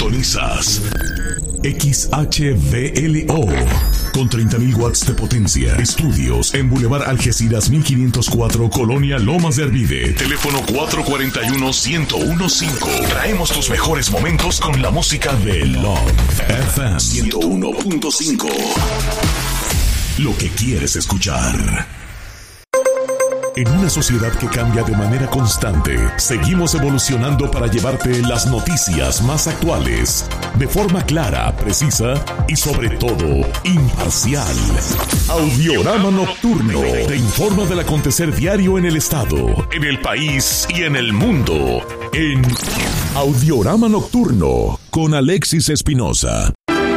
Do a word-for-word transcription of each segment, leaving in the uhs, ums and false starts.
Sintonizas X H V L O con treinta mil watts de potencia. Estudios en Boulevard Algeciras mil quinientos cuatro, Colonia Lomas de Arvide. Teléfono cuatro cuatro uno, uno cero uno cinco. Traemos tus mejores momentos con la música de Love F M ciento uno punto cinco. Lo que quieres escuchar. En una sociedad que cambia de manera constante, seguimos evolucionando para llevarte las noticias más actuales, de forma clara, precisa y sobre todo, imparcial. Audiorama Nocturno te informa del acontecer diario en el estado, en el país y en el mundo. En Audiorama Nocturno, con Alexis Espinosa.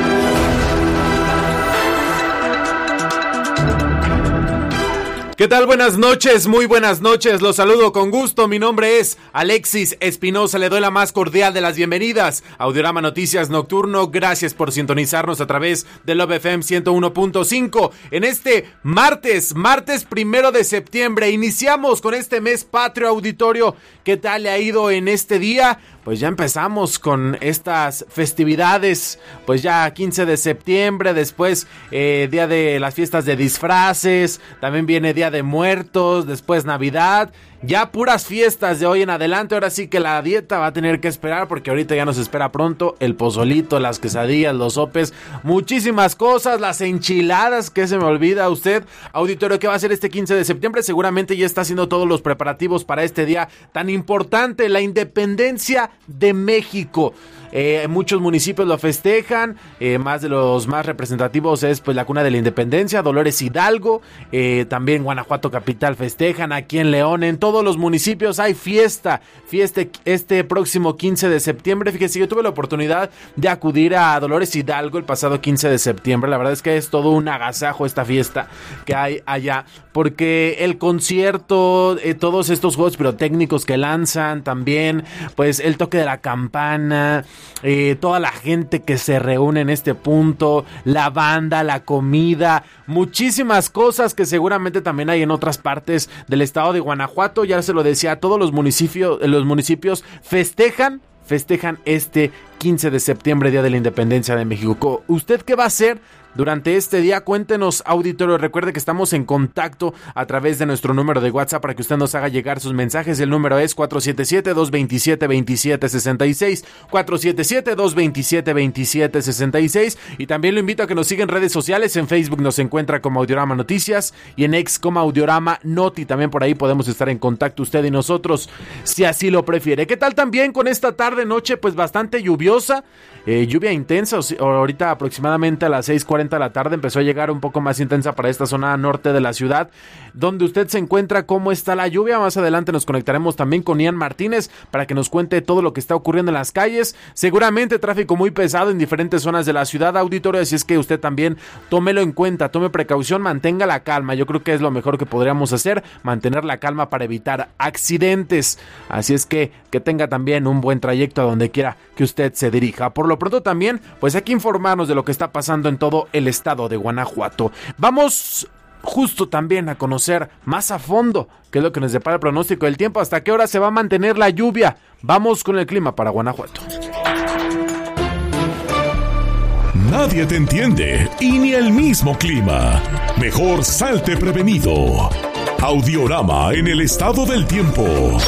¿Qué tal? Buenas noches, muy buenas noches, los saludo con gusto, mi nombre es Alexis Espinosa, le doy la más cordial de las bienvenidas a Audiorama Noticias Nocturno, gracias por sintonizarnos a través de Love F M ciento uno punto cinco, en este martes, martes primero de septiembre, iniciamos con este mes patrio auditorio. ¿Qué tal le ha ido en este día? Pues ya empezamos con estas festividades, pues ya quince de septiembre, después eh, día de las fiestas de disfraces, también viene Día de Muertos, después Navidad, ya puras fiestas de hoy en adelante. Ahora sí que la dieta va a tener que esperar porque ahorita ya nos espera pronto el pozolito, las quesadillas, los sopes, muchísimas cosas, las enchiladas, que se me olvida usted, auditorio, que va a ser este quince de septiembre, seguramente ya está haciendo todos los preparativos para este día tan importante, la independencia de México. Eh, muchos municipios lo festejan, eh, más de los más representativos es pues la cuna de la independencia, Dolores Hidalgo, eh, también Guanajuato capital festejan, aquí en León, en todos los municipios hay fiesta, fiesta este próximo quince de septiembre. Fíjese, yo tuve la oportunidad de acudir a Dolores Hidalgo el pasado quince de septiembre, la verdad es que es todo un agasajo esta fiesta que hay allá, porque el concierto, eh, todos estos juegos pirotécnicos que lanzan, también pues el toque de la campana, Eh, toda la gente que se reúne en este punto, la banda, la comida, muchísimas cosas que seguramente también hay en otras partes del estado de Guanajuato. Ya se lo decía, todos los municipios, los municipios festejan, festejan este quince de septiembre, Día de la Independencia de México. ¿Usted qué va a hacer durante este día? Cuéntenos, auditorio. Recuerde que estamos en contacto a través de nuestro número de WhatsApp para que usted nos haga llegar sus mensajes. El número es cuatro siete siete, dos dos siete, dos siete seis seis, cuatro siete siete, dos dos siete, dos siete seis seis, y también lo invito a que nos siga en redes sociales. En Facebook nos encuentra como Audiorama Noticias y en X como Audiorama Noti. También por ahí podemos estar en contacto usted y nosotros, si así lo prefiere. ¿Qué tal también con esta tarde noche? Pues bastante lluviosa, eh, lluvia intensa. Ahorita aproximadamente a las seis cuarenta de la tarde empezó a llegar un poco más intensa para esta zona norte de la ciudad, donde usted se encuentra. ¿Cómo está la lluvia? Más adelante nos conectaremos también con Ian Martínez para que nos cuente todo lo que está ocurriendo en las calles. Seguramente tráfico muy pesado en diferentes zonas de la ciudad, auditorio, así es que usted también tómelo en cuenta, tome precaución, mantenga la calma. Yo creo que es lo mejor que podríamos hacer, mantener la calma para evitar accidentes. Así es que que tenga también un buen trayecto a donde quiera que usted se dirija. Por lo pronto también, pues hay que informarnos de lo que está pasando en todo el estado de Guanajuato. Vamos justo también a conocer más a fondo qué es lo que nos depara el pronóstico del tiempo, hasta qué hora se va a mantener la lluvia. Vamos con el clima para Guanajuato. Nadie te entiende y ni el mismo clima. Mejor salte prevenido. Audiorama en el estado del tiempo.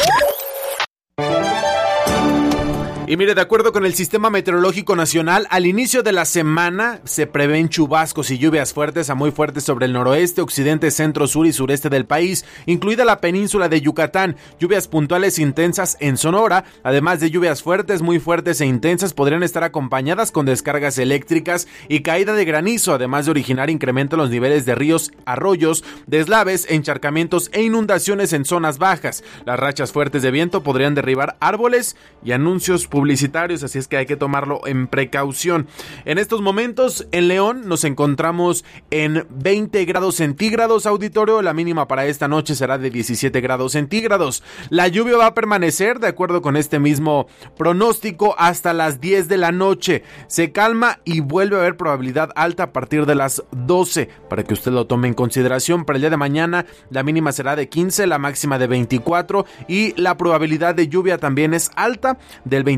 Y mire, de acuerdo con el Sistema Meteorológico Nacional, al inicio de la semana se prevén chubascos y lluvias fuertes a muy fuertes sobre el noroeste, occidente, centro, sur y sureste del país, incluida la península de Yucatán. Lluvias puntuales intensas en Sonora, además de lluvias fuertes, muy fuertes e intensas, podrían estar acompañadas con descargas eléctricas y caída de granizo, además de originar incremento en los niveles de ríos, arroyos, deslaves, encharcamientos e inundaciones en zonas bajas. Las rachas fuertes de viento podrían derribar árboles y anuncios publicitarios, así es que hay que tomarlo en precaución. En estos momentos en León nos encontramos en veinte grados centígrados, auditorio. La mínima para esta noche será de diecisiete grados centígrados. La lluvia va a permanecer, de acuerdo con este mismo pronóstico, hasta las diez de la noche. Se calma y vuelve a haber probabilidad alta a partir de las doce, para que usted lo tome en consideración. Para el día de mañana la mínima será de quince, la máxima de veinticuatro y la probabilidad de lluvia también es alta, del veinticuatro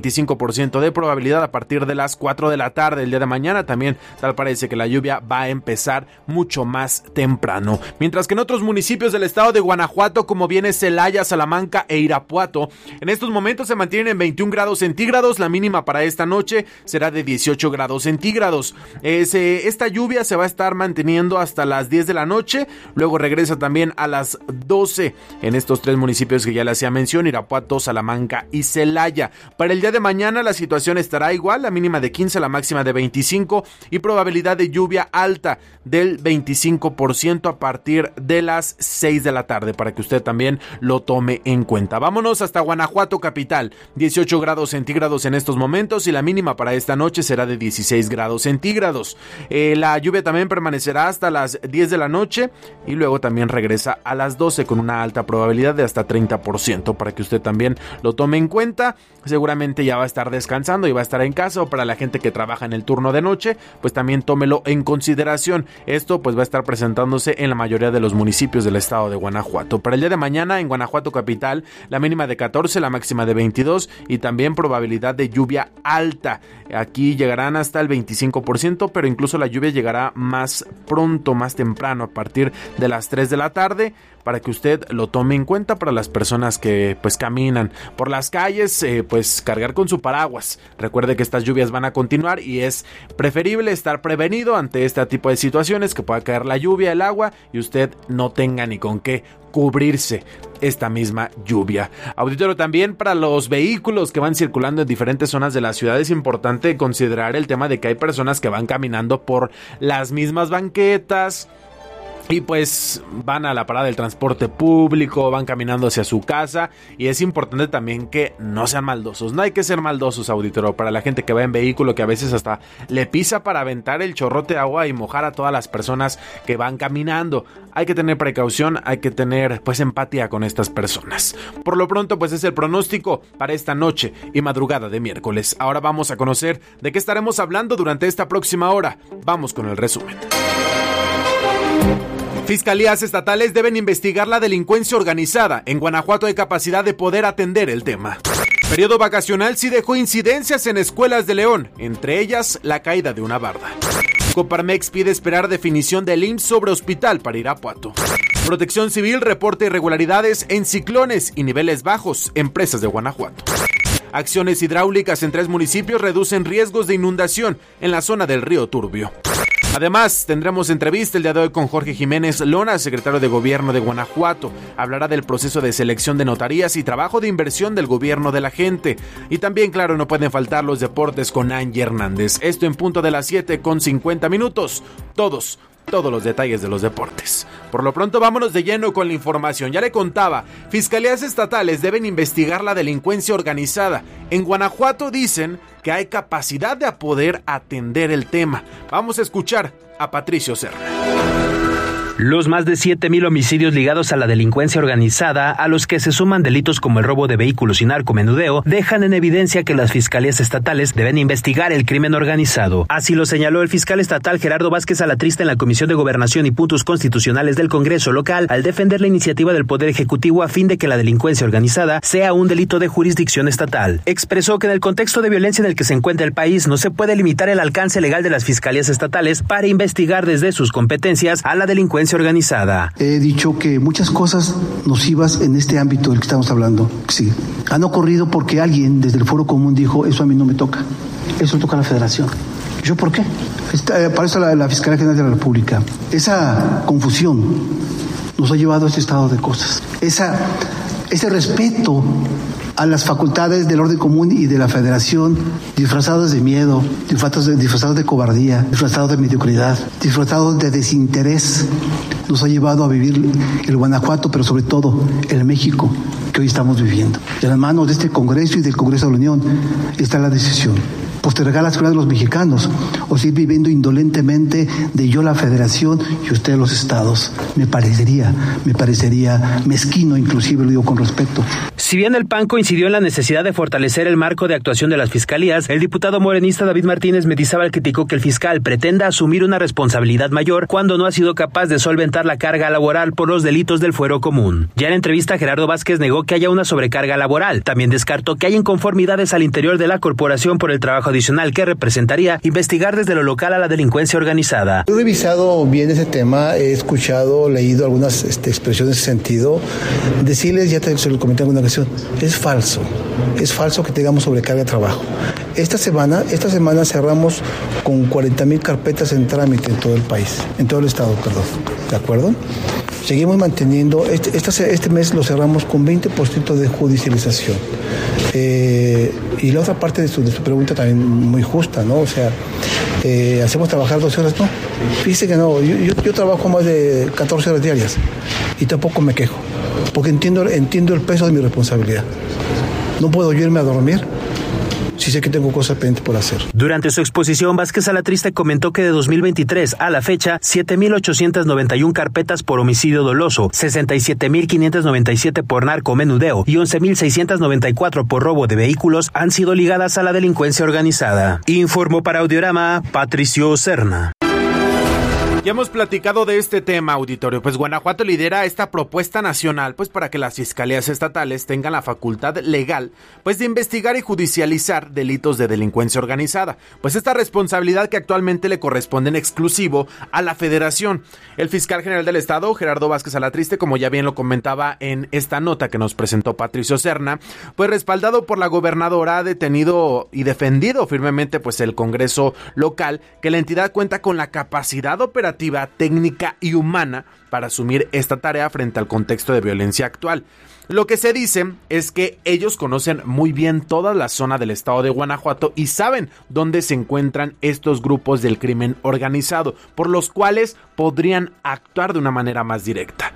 veinticinco por ciento de probabilidad a partir de las cuatro de la tarde el día de mañana. También tal parece que la lluvia va a empezar mucho más temprano. Mientras que en otros municipios del estado de Guanajuato, como viene Celaya, Salamanca e Irapuato, en estos momentos se mantienen en veintiún grados centígrados. La mínima para esta noche será de dieciocho grados centígrados. Es, eh, esta lluvia se va a estar manteniendo hasta las diez de la noche. Luego regresa también a las doce en estos tres municipios que ya le hacía mención: Irapuato, Salamanca y Celaya. Para el día de mañana la situación estará igual, la mínima de quince, la máxima de veinticinco y probabilidad de lluvia alta del veinticinco por ciento a partir de las seis de la tarde, para que usted también lo tome en cuenta. Vámonos hasta Guanajuato capital, dieciocho grados centígrados en estos momentos y la mínima para esta noche será de dieciséis grados centígrados. Eh, la lluvia también permanecerá hasta las diez de la noche y luego también regresa a las doce con una alta probabilidad de hasta treinta por ciento, para que usted también lo tome en cuenta. Seguramente ya va a estar descansando y va a estar en casa, o para la gente que trabaja en el turno de noche, pues también tómelo en consideración. Esto pues va a estar presentándose en la mayoría de los municipios del estado de Guanajuato. Para el día de mañana en Guanajuato capital, la mínima de catorce, la máxima de veintidós y también probabilidad de lluvia alta. Aquí llegarán hasta el veinticinco por ciento, pero incluso la lluvia llegará más pronto, más temprano, a partir de las tres de la tarde, para que usted lo tome en cuenta. Para las personas que pues caminan por las calles, eh, pues cargar con su paraguas. Recuerde que estas lluvias van a continuar y es preferible estar prevenido ante este tipo de situaciones, que pueda caer la lluvia, el agua y usted no tenga ni con qué cubrirse esta misma lluvia. Auditorio, también para los vehículos que van circulando en diferentes zonas de la ciudad es importante considerar el tema de que hay personas que van caminando por las mismas banquetas y pues van a la parada del transporte público, van caminando hacia su casa, y es importante también que no sean maldosos. No hay que ser maldosos, auditorio, para la gente que va en vehículo, que a veces hasta le pisa para aventar el chorrote de agua y mojar a todas las personas que van caminando. Hay que tener precaución, hay que tener pues empatía con estas personas. Por lo pronto pues es el pronóstico para esta noche y madrugada de miércoles. Ahora vamos a conocer de qué estaremos hablando durante esta próxima hora. Vamos con el resumen. Fiscalías estatales deben investigar la delincuencia organizada. En Guanajuato hay capacidad de poder atender el tema. Periodo vacacional sí dejó incidencias en escuelas de León, entre ellas la caída de una barda. Coparmex pide esperar definición del I M S S sobre hospital para Irapuato. Protección Civil reporta irregularidades en ciclones y niveles bajos en presas de Guanajuato. Acciones hidráulicas en tres municipios reducen riesgos de inundación en la zona del río Turbio. Además, tendremos entrevista el día de hoy con Jorge Jiménez Lona, secretario de Gobierno de Guanajuato. Hablará del proceso de selección de notarías y trabajo de inversión del gobierno de la gente. Y también, claro, no pueden faltar los deportes con Angie Hernández. Esto en punto de las siete con cincuenta minutos. Todos, todos los detalles de los deportes. Por lo pronto, vámonos de lleno con la información. Ya le contaba, fiscalías estatales deben investigar la delincuencia organizada. En Guanajuato dicen que hay capacidad de poder atender el tema. Vamos a escuchar a Patricio Serna. Los más de siete mil homicidios ligados a la delincuencia organizada, a los que se suman delitos como el robo de vehículos y narcomenudeo, dejan en evidencia que las fiscalías estatales deben investigar el crimen organizado. Así lo señaló el fiscal estatal Gerardo Vázquez Alatriste en la Comisión de Gobernación y Puntos Constitucionales del Congreso local, al defender la iniciativa del Poder Ejecutivo a fin de que la delincuencia organizada sea un delito de jurisdicción estatal. Expresó que en el contexto de violencia en el que se encuentra el país no se puede limitar el alcance legal de las fiscalías estatales para investigar desde sus competencias a la delincuencia organizada. He dicho que muchas cosas nocivas en este ámbito del que estamos hablando, sí, han ocurrido porque alguien desde el Foro Común dijo, eso a mí no me toca, eso toca a la Federación. ¿Yo por qué? Está, para eso la, la Fiscalía General de la República. Esa confusión nos ha llevado a este estado de cosas. Esa, ese respeto a las facultades del orden común y de la Federación, disfrazados de miedo, disfrazados de, disfrazados de cobardía, disfrazados de mediocridad, disfrazados de desinterés, nos ha llevado a vivir el Guanajuato, pero sobre todo el México que hoy estamos viviendo. En las manos de este Congreso y del Congreso de la Unión está la decisión. postergar la seguridad de los mexicanos o seguir viviendo indolentemente de yo la federación y usted los estados. Me parecería, me parecería mezquino, inclusive lo digo con respeto. Si bien el P A N coincidió en la necesidad de fortalecer el marco de actuación de las fiscalías, el diputado morenista David Martínez Mendizábal criticó que el fiscal pretenda asumir una responsabilidad mayor cuando no ha sido capaz de solventar la carga laboral por los delitos del fuero común. Ya en la entrevista, Gerardo Vázquez negó que haya una sobrecarga laboral. También descartó que haya inconformidades al interior de la corporación por el trabajo adicional que representaría investigar desde lo local a la delincuencia organizada. He revisado bien ese tema, he escuchado, leído algunas este, expresiones en ese sentido. Decirles, ya te, se lo comenté en alguna ocasión, es falso, es falso que tengamos sobrecarga de trabajo. Esta semana, esta semana cerramos con cuarenta mil carpetas en trámite en todo el país, en todo el estado, perdón, ¿de acuerdo? Seguimos manteniendo, este, este, este mes lo cerramos con veinte por ciento de judicialización. Eh, y la otra parte de su, de su pregunta también muy justa, ¿no? O sea, eh, ¿hacemos trabajar doce horas? No, fíjese que no, yo, yo, yo trabajo más de catorce horas diarias y tampoco me quejo, porque entiendo, entiendo el peso de mi responsabilidad. No puedo yo irme a dormir si sé que tengo cosas pendientes por hacer. Durante su exposición, Vázquez Alatriste comentó que de dos mil veintitrés a la fecha, siete mil ochocientas noventa y una carpetas por homicidio doloso, sesenta y siete mil quinientas noventa y siete por narcomenudeo y once mil seiscientas noventa y cuatro por robo de vehículos han sido ligadas a la delincuencia organizada. Informó para Audiorama Patricio Serna. Ya hemos platicado de este tema, auditorio, pues Guanajuato lidera esta propuesta nacional, pues para que las fiscalías estatales tengan la facultad legal, pues de investigar y judicializar delitos de delincuencia organizada, pues esta responsabilidad que actualmente le corresponde en exclusivo a la Federación. El fiscal general del Estado, Gerardo Vázquez Alatriste, como ya bien lo comentaba en esta nota que nos presentó Patricio Serna, pues respaldado por la gobernadora, ha detenido y defendido firmemente pues el Congreso local, que la entidad cuenta con la capacidad operativa, técnica y humana para asumir esta tarea frente al contexto de violencia actual. Lo que se dice es que ellos conocen muy bien toda la zona del estado de Guanajuato y saben dónde se encuentran estos grupos del crimen organizado, por los cuales podrían actuar de una manera más directa.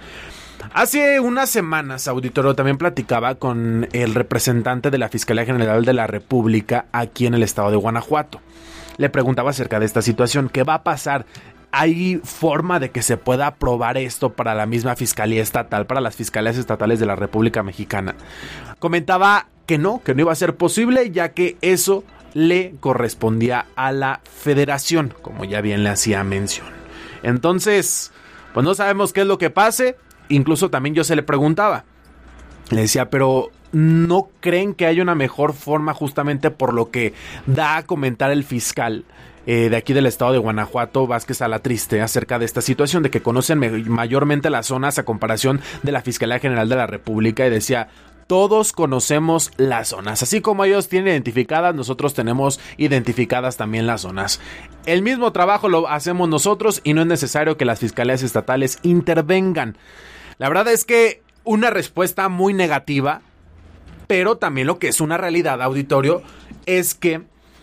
Hace unas semanas, auditorio, también platicaba con el representante de la Fiscalía General de la República aquí en el estado de Guanajuato. Le preguntaba acerca de esta situación, ¿qué va a pasar? ¿Hay forma de que se pueda aprobar esto para la misma Fiscalía Estatal, para las Fiscalías Estatales de la República Mexicana? Comentaba que no, que no iba a ser posible, ya que eso le correspondía a la Federación, como ya bien le hacía mención. Entonces, pues no sabemos qué es lo que pase. Incluso también yo se le preguntaba, le decía, pero ¿no creen que hay una mejor forma, justamente por lo que da a comentar el fiscal eh, de aquí del estado de Guanajuato, Vázquez Alatriste, acerca de esta situación, de que conocen me- mayormente las zonas a comparación de la Fiscalía General de la República? Y decía, todos conocemos las zonas, así como ellos tienen identificadas, nosotros tenemos identificadas también las zonas. El mismo trabajo lo hacemos nosotros y no es necesario que las fiscalías estatales intervengan. La verdad es que una respuesta muy negativa, pero también lo que es una realidad, auditorio, es que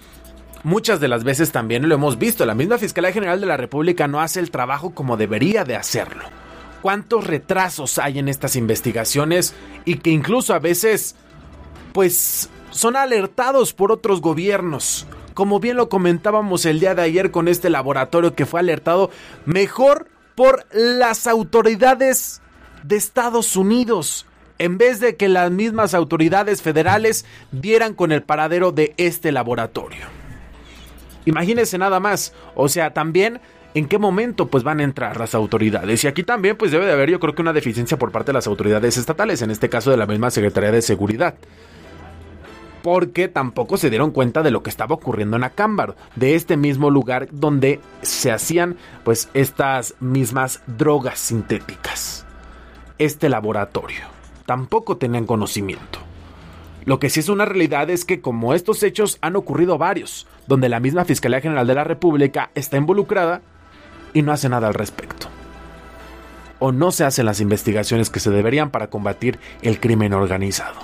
muchas de las veces también lo hemos visto, la misma Fiscalía General de la República no hace el trabajo como debería de hacerlo. ¿Cuántos retrasos hay en estas investigaciones y que incluso a veces pues son alertados por otros gobiernos? Como bien lo comentábamos el día de ayer con este laboratorio que fue alertado mejor por las autoridades de Estados Unidos, en vez de que las mismas autoridades federales dieran con el paradero de este laboratorio. Imagínense nada más, o sea, también en qué momento pues van a entrar las autoridades. Y aquí también pues debe de haber, yo creo que una deficiencia por parte de las autoridades estatales, en este caso de la misma Secretaría de Seguridad, porque tampoco se dieron cuenta de lo que estaba ocurriendo en Acámbaro, de este mismo lugar donde se hacían pues estas mismas drogas sintéticas. Este laboratorio tampoco tenían conocimiento. Lo que sí es una realidad es que como estos hechos han ocurrido varios, donde la misma Fiscalía General de la República está involucrada y no hace nada al respecto. O no se hacen las investigaciones que se deberían para combatir el crimen organizado.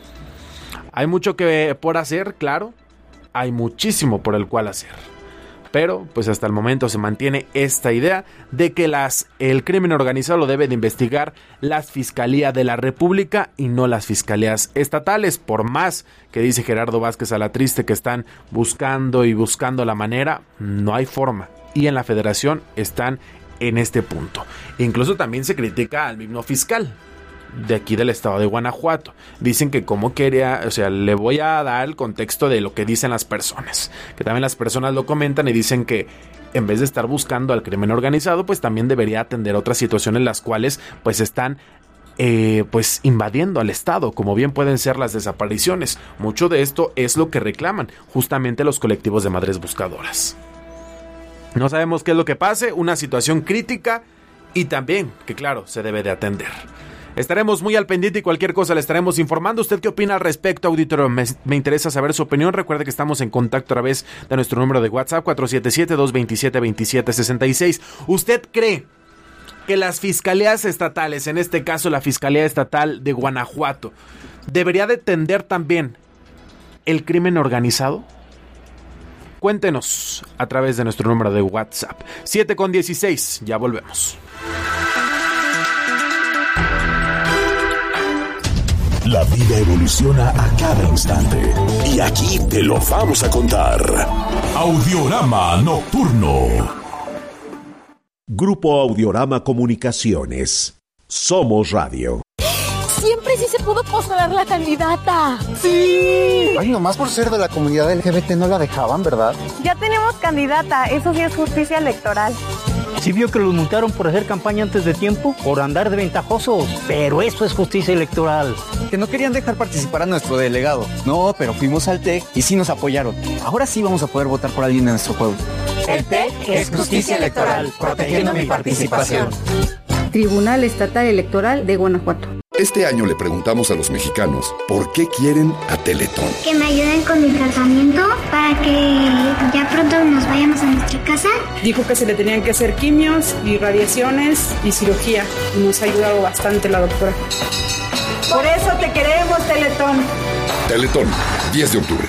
Hay mucho que por hacer, claro, hay muchísimo por el cual hacer. Pero pues hasta el momento se mantiene esta idea de que las, el crimen organizado lo debe de investigar la Fiscalía de la República y no las fiscalías estatales, por más que dice Gerardo Vázquez Alatriste que están buscando y buscando la manera, no hay forma. Y en la Federación están en este punto. Incluso también se critica al mismo fiscal de aquí del estado de Guanajuato. Dicen que como quería, o sea, le voy a dar el contexto de lo que dicen las personas, que también las personas lo comentan y dicen que en vez de estar buscando al crimen organizado, pues también debería atender otras situaciones en las cuales pues están eh, pues invadiendo al estado, como bien pueden ser las desapariciones. Mucho de esto es lo que reclaman justamente los colectivos de madres buscadoras. No sabemos qué es lo que pase, una situación crítica y también que claro, se debe de atender. Estaremos muy al pendiente y cualquier cosa le estaremos informando. ¿Usted qué opina al respecto, auditorio? Me, me interesa saber su opinión. Recuerde que estamos en contacto a través de nuestro número de WhatsApp cuatro siete siete, dos dos siete, dos siete seis seis. ¿Usted cree que las fiscalías estatales, en este caso la Fiscalía Estatal de Guanajuato, debería de atender también el crimen organizado? Cuéntenos a través de nuestro número de WhatsApp. siete con dieciséis, ya volvemos. La vida evoluciona a cada instante y aquí te lo vamos a contar. Audiorama Nocturno. Grupo Audiorama Comunicaciones. Somos Radio. Siempre sí se pudo postular la candidata. ¡Sí! Ay, nomás por ser de la comunidad L G B T no la dejaban, ¿verdad? Ya tenemos candidata, eso sí es justicia electoral. ¿Sí vio que los multaron por hacer campaña antes de tiempo? Por andar de ventajosos. Pero eso es justicia electoral. Que no querían dejar participar a nuestro delegado. No, pero fuimos al T E C y sí nos apoyaron. Ahora sí vamos a poder votar por alguien en nuestro pueblo. El T E C es justicia electoral, protegiendo mi participación. Tribunal Estatal Electoral de Guanajuato. Este año le preguntamos a los mexicanos por qué quieren a Teletón. Que me ayuden con mi tratamiento para que ya pronto nos vayamos a nuestra casa. Dijo que se le tenían que hacer quimios y radiaciones y cirugía. Y nos ha ayudado bastante la doctora. Por eso te queremos, Teletón. Teletón, diez de octubre.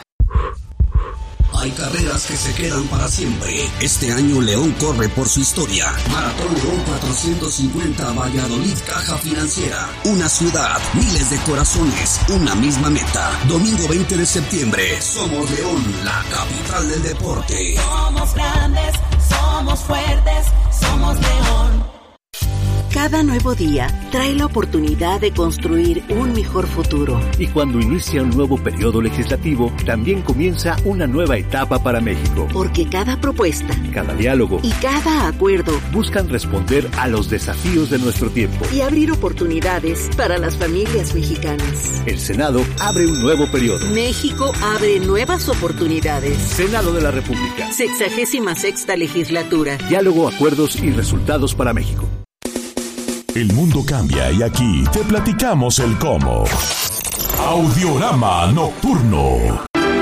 Hay carreras que se quedan para siempre. Este año León corre por su historia. Maratón León cuatrocientos cincuenta Valladolid Caja Financiera. Una ciudad, miles de corazones, una misma meta. Domingo veinte de septiembre. Somos León, la capital del deporte. Somos grandes, somos fuertes, somos León. Cada nuevo día trae la oportunidad de construir un mejor futuro. Y cuando inicia un nuevo periodo legislativo, también comienza una nueva etapa para México. Porque cada propuesta, cada diálogo y cada acuerdo buscan responder a los desafíos de nuestro tiempo y abrir oportunidades para las familias mexicanas. El Senado abre un nuevo periodo. México abre nuevas oportunidades. Senado de la República. Sexagésima sexta legislatura. Diálogo, acuerdos y resultados para México. El mundo cambia y aquí te platicamos el cómo. Audiorama Nocturno.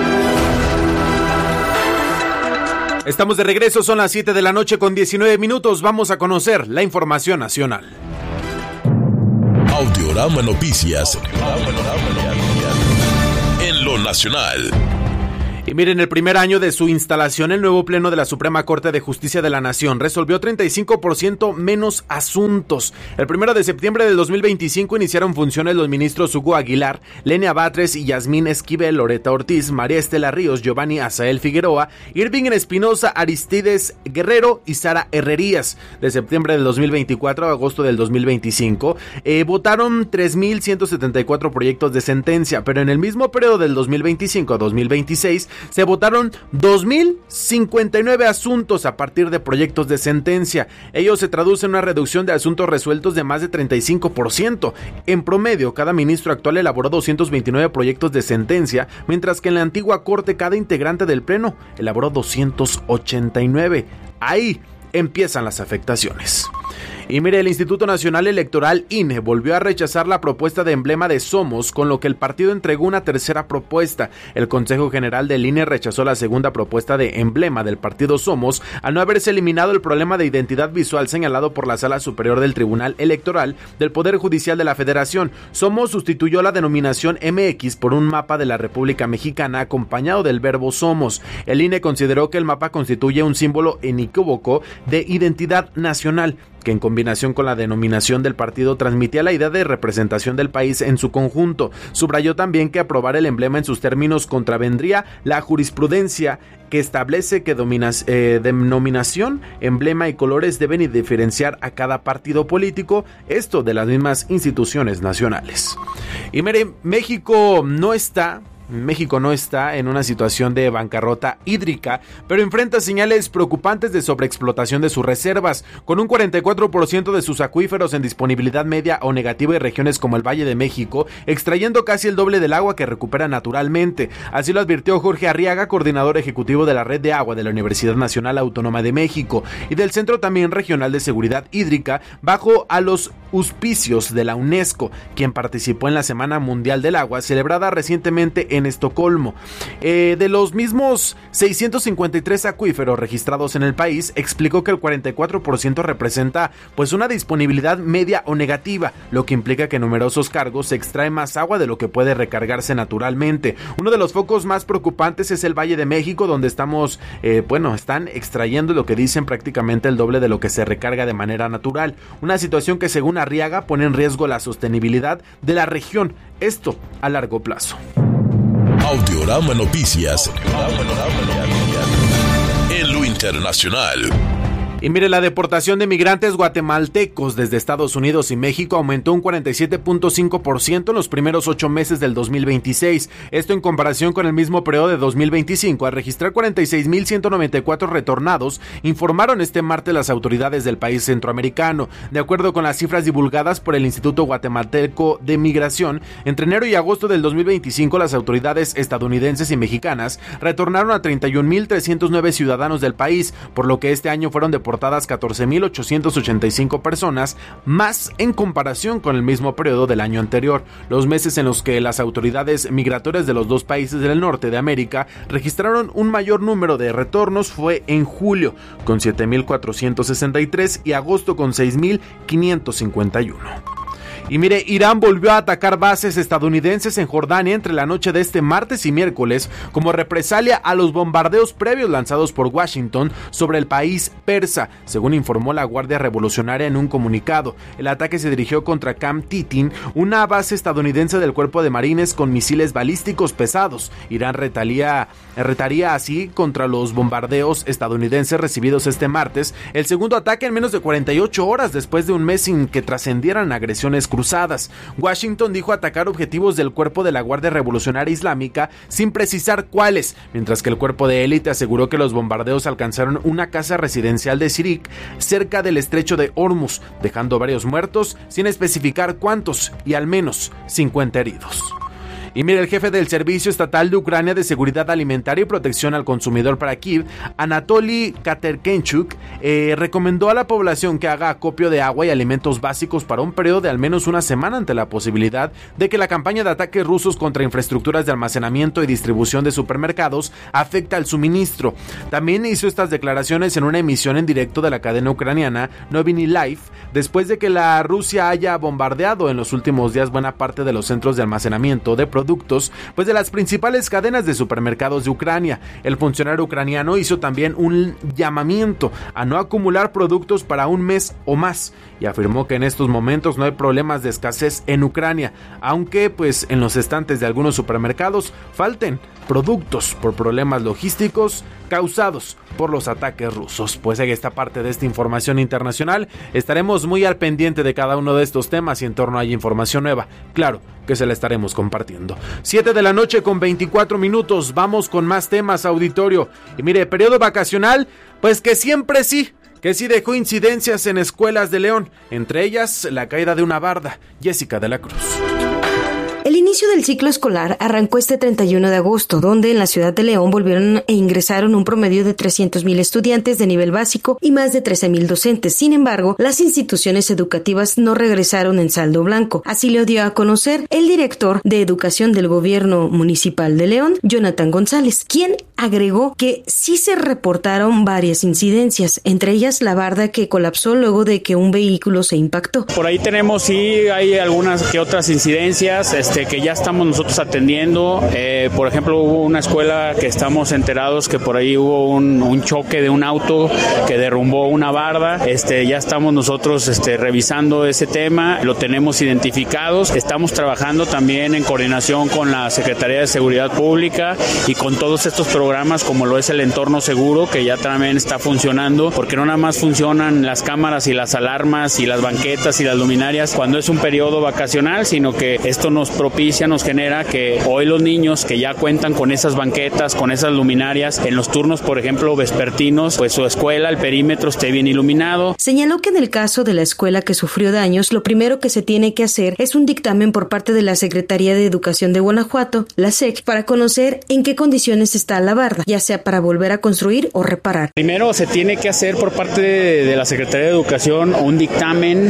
Estamos de regreso, son las siete de la noche con diecinueve minutos. Vamos a conocer la información nacional. Audiorama Noticias. En lo nacional. Y miren, el primer año de su instalación, el nuevo Pleno de la Suprema Corte de Justicia de la Nación resolvió treinta y cinco por ciento menos asuntos. El primero de septiembre del dos mil veinticinco iniciaron funciones los ministros Hugo Aguilar, Lenia Batres y Yasmín Esquivel, Loreta Ortiz, María Estela Ríos, Giovanni Azael Figueroa, Irving Espinosa, Aristides Guerrero y Sara Herrerías. De septiembre del dos mil veinticuatro a agosto del dos mil veinticinco, eh, votaron tres mil ciento setenta y cuatro proyectos de sentencia, pero en el mismo periodo del dos mil veinticinco a dos mil veintiséis se votaron dos mil cincuenta y nueve asuntos a partir de proyectos de sentencia. Ello se traduce en una reducción de asuntos resueltos de más de treinta y cinco por ciento. En promedio, cada ministro actual elaboró doscientos veintinueve proyectos de sentencia, mientras que en la antigua corte cada integrante del pleno elaboró doscientos ochenta y nueve. Ahí empiezan las afectaciones. Y mire, el Instituto Nacional Electoral I N E volvió a rechazar la propuesta de emblema de Somos, con lo que el partido entregó una tercera propuesta. El Consejo General del I N E rechazó la segunda propuesta de emblema del partido Somos al no haberse eliminado el problema de identidad visual señalado por la Sala Superior del Tribunal Electoral del Poder Judicial de la Federación. Somos sustituyó la denominación M X por un mapa de la República Mexicana acompañado del verbo somos. El I N E consideró que el mapa constituye un símbolo inequívoco de identidad nacional, que en combinación con la denominación del partido transmitía la idea de representación del país en su conjunto. Subrayó también que aprobar el emblema en sus términos contravendría la jurisprudencia que establece que dominas, eh, denominación, emblema y colores deben diferenciar a cada partido político, esto de las mismas instituciones nacionales. Y mire, México no está... México no está en una situación de bancarrota hídrica, pero enfrenta señales preocupantes de sobreexplotación de sus reservas, con un cuarenta y cuatro por ciento de sus acuíferos en disponibilidad media o negativa y regiones como el Valle de México, extrayendo casi el doble del agua que recupera naturalmente. Así lo advirtió Jorge Arriaga, coordinador ejecutivo de la Red de Agua de la Universidad Nacional Autónoma de México y del Centro también Regional de Seguridad Hídrica, bajo a los auspicios de la UNESCO, quien participó en la Semana Mundial del Agua, celebrada recientemente en Estocolmo. Eh, de los mismos seiscientos cincuenta y tres acuíferos registrados en el país, explicó que el cuarenta y cuatro por ciento representa pues una disponibilidad media o negativa, lo que implica que en numerosos cargos se extrae más agua de lo que puede recargarse naturalmente. Uno de los focos más preocupantes es el Valle de México, donde estamos, eh, bueno, están extrayendo lo que dicen prácticamente el doble de lo que se recarga de manera natural. Una situación que según Arriaga pone en riesgo la sostenibilidad de la región, esto a largo plazo. Audiorama Noticias. En lo internacional. Y mire, la deportación de migrantes guatemaltecos desde Estados Unidos y México aumentó un cuarenta y siete punto cinco por ciento en los primeros ocho meses del dos mil veintiséis. Esto en comparación con el mismo periodo de dos mil veinticinco, al registrar cuarenta y seis mil ciento noventa y cuatro retornados, informaron este martes las autoridades del país centroamericano. De acuerdo con las cifras divulgadas por el Instituto Guatemalteco de Migración, entre enero y agosto del dos mil veinticinco, las autoridades estadounidenses y mexicanas retornaron a treinta y un mil trescientos nueve ciudadanos del país, por lo que este año fueron deportados catorce mil ochocientas ochenta y cinco personas, más en comparación con el mismo periodo del año anterior. Los meses en los que las autoridades migratorias de los dos países del norte de América registraron un mayor número de retornos fue en julio, con siete mil cuatrocientos sesenta y tres, y agosto con seis mil quinientos cincuenta y uno. Y mire, Irán volvió a atacar bases estadounidenses en Jordania entre la noche de este martes y miércoles como represalia a los bombardeos previos lanzados por Washington sobre el país persa, según informó la Guardia Revolucionaria en un comunicado. El ataque se dirigió contra Camp Titin, una base estadounidense del Cuerpo de Marines con misiles balísticos pesados. Irán retaría, retaría así contra los bombardeos estadounidenses recibidos este martes, el segundo ataque en menos de cuarenta y ocho horas después de un mes sin que trascendieran agresiones cruzadas. Washington dijo atacar objetivos del cuerpo de la Guardia Revolucionaria Islámica sin precisar cuáles, mientras que el cuerpo de élite aseguró que los bombardeos alcanzaron una casa residencial de Sirik cerca del estrecho de Hormuz, dejando varios muertos sin especificar cuántos y al menos cincuenta heridos. Y mire, el jefe del Servicio Estatal de Ucrania de Seguridad Alimentaria y Protección al Consumidor para Kiev, Anatoly Katerkenchuk, eh, recomendó a la población que haga acopio de agua y alimentos básicos para un periodo de al menos una semana ante la posibilidad de que la campaña de ataques rusos contra infraestructuras de almacenamiento y distribución de supermercados afecte al suministro. También hizo estas declaraciones en una emisión en directo de la cadena ucraniana Noviny Live, después de que la Rusia haya bombardeado en los últimos días buena parte de los centros de almacenamiento de productos productos, pues de las principales cadenas de supermercados de Ucrania. El funcionario ucraniano hizo también un llamamiento a no acumular productos para un mes o más y afirmó que en estos momentos no hay problemas de escasez en Ucrania, aunque pues en los estantes de algunos supermercados falten productos por problemas logísticos causados por los ataques rusos. Pues en esta parte de esta información internacional estaremos muy al pendiente de cada uno de estos temas y en torno a información nueva, claro que se la estaremos compartiendo. siete de la noche con veinticuatro minutos, vamos con más temas, auditorio. Y mire, periodo vacacional, pues que siempre sí, que sí dejó incidencias en escuelas de León, entre ellas la caída de una barda. Jessica de la Cruz. El El inicio del ciclo escolar arrancó este treinta y uno de agosto, donde en la ciudad de León volvieron e ingresaron un promedio de trescientos mil estudiantes de nivel básico y más de trece mil docentes. Sin embargo, las instituciones educativas no regresaron en saldo blanco. Así lo dio a conocer el director de Educación del Gobierno Municipal de León, Jonathan González, quien agregó que sí se reportaron varias incidencias, entre ellas la barda que colapsó luego de que un vehículo se impactó. Por ahí tenemos, sí, hay algunas que otras incidencias este, que ya estamos nosotros atendiendo. Eh, por ejemplo, hubo una escuela que estamos enterados que por ahí hubo un, un choque de un auto que derrumbó una barda. Este, ya estamos nosotros este, revisando ese tema, lo tenemos identificados. Estamos trabajando también en coordinación con la Secretaría de Seguridad Pública y con todos estos programas como lo es el entorno seguro, que ya también está funcionando, porque no nada más funcionan las cámaras y las alarmas y las banquetas y las luminarias cuando es un periodo vacacional, sino que esto nos propicia, nos genera que hoy los niños que ya cuentan con esas banquetas, con esas luminarias, en los turnos, por ejemplo, vespertinos, pues su escuela, el perímetro esté bien iluminado. Señaló que en el caso de la escuela que sufrió daños, lo primero que se tiene que hacer es un dictamen por parte de la Secretaría de Educación de Guanajuato, la S E C, para conocer en qué condiciones está la barda, ya sea para volver a construir o reparar. Primero se tiene que hacer por parte de, de la Secretaría de Educación un dictamen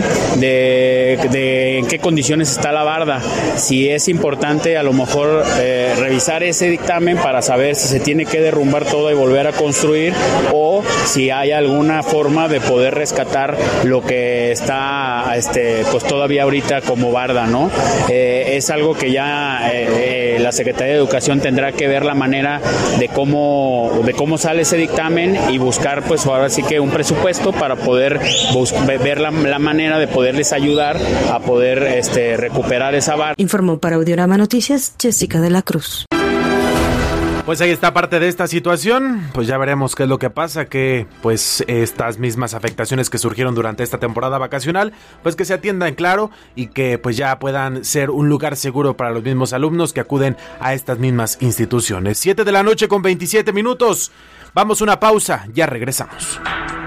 de, de en qué condiciones está la barda. Si es importante a lo mejor eh, revisar ese dictamen para saber si se tiene que derrumbar todo y volver a construir, o si hay alguna forma de poder rescatar lo que está este, pues todavía ahorita como barda, ¿no? Eh, es algo que ya eh, eh, la Secretaría de Educación tendrá que ver la manera de cómo, de cómo sale ese dictamen y buscar pues ahora sí que un presupuesto para poder bus- ver la, la manera de poderles ayudar a poder este, recuperar esa barda. Informó para Audiorama Noticias Jessica de la Cruz. Pues ahí está parte de esta situación, pues ya veremos qué es lo que pasa, que pues estas mismas afectaciones que surgieron durante esta temporada vacacional, pues que se atiendan, claro, y que pues ya puedan ser un lugar seguro para los mismos alumnos que acuden a estas mismas instituciones. siete de la noche con veintisiete minutos, vamos a una pausa, ya regresamos.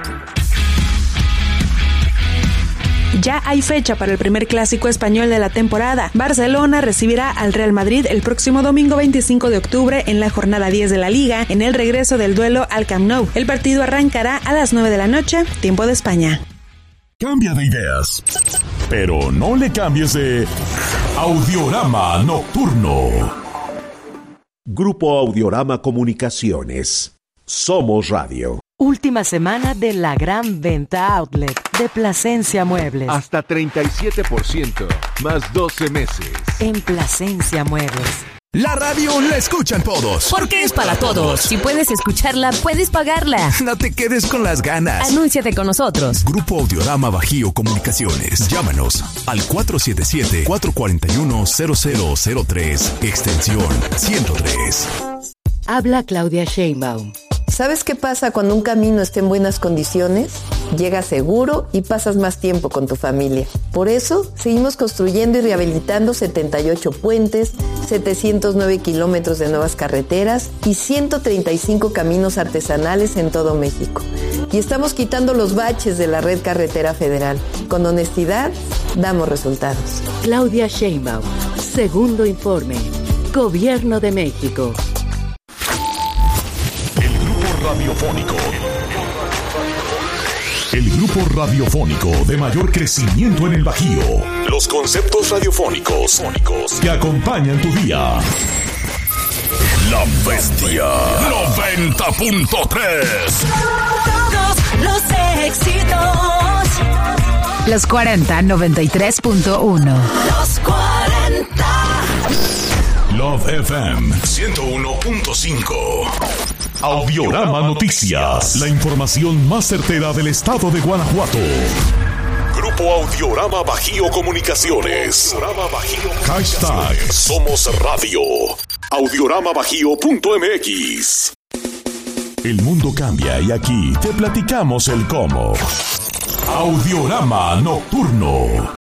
Ya hay fecha para el primer clásico español de la temporada. Barcelona recibirá al Real Madrid el próximo domingo veinticinco de octubre en la jornada diez de la Liga, en el regreso del duelo al Camp Nou. El partido arrancará a las nueve de la noche, tiempo de España. Cambia de ideas, pero no le cambies de Audiorama Nocturno. Grupo Audiorama Comunicaciones. Somos Radio. Última semana de la gran venta outlet de Plasencia Muebles. Hasta treinta y siete por ciento, más doce meses. En Plasencia Muebles. La radio la escuchan todos. Porque es para todos. Si puedes escucharla, puedes pagarla. No te quedes con las ganas. Anúnciate con nosotros. Grupo Audiorama Bajío Comunicaciones. Llámanos al cuatro siete siete, cuatro cuatro uno, cero cero cero tres, extensión ciento tres. Habla Claudia Sheinbaum. ¿Sabes qué pasa cuando un camino está en buenas condiciones? Llegas seguro y pasas más tiempo con tu familia. Por eso, seguimos construyendo y rehabilitando setenta y ocho puentes, setecientos nueve kilómetros de nuevas carreteras y ciento treinta y cinco caminos artesanales en todo México. Y estamos quitando los baches de la red carretera federal. Con honestidad, damos resultados. Claudia Sheinbaum, segundo informe. Gobierno de México. Radiofónico. El grupo radiofónico de mayor crecimiento en el Bajío. Los conceptos radiofónicos que acompañan tu día. La Bestia noventa punto tres. Todos los éxitos. Los cuarenta, noventa y tres punto uno. Los cuarenta. Love F M ciento uno punto cinco. Audiorama Noticias, la información más certera del estado de Guanajuato. Grupo Audiorama Bajío Comunicaciones. Audiorama Bajío. Hashtag Somos Radio. Audiorama Bajío punto M X. El mundo cambia y aquí te platicamos el cómo. Audiorama Nocturno.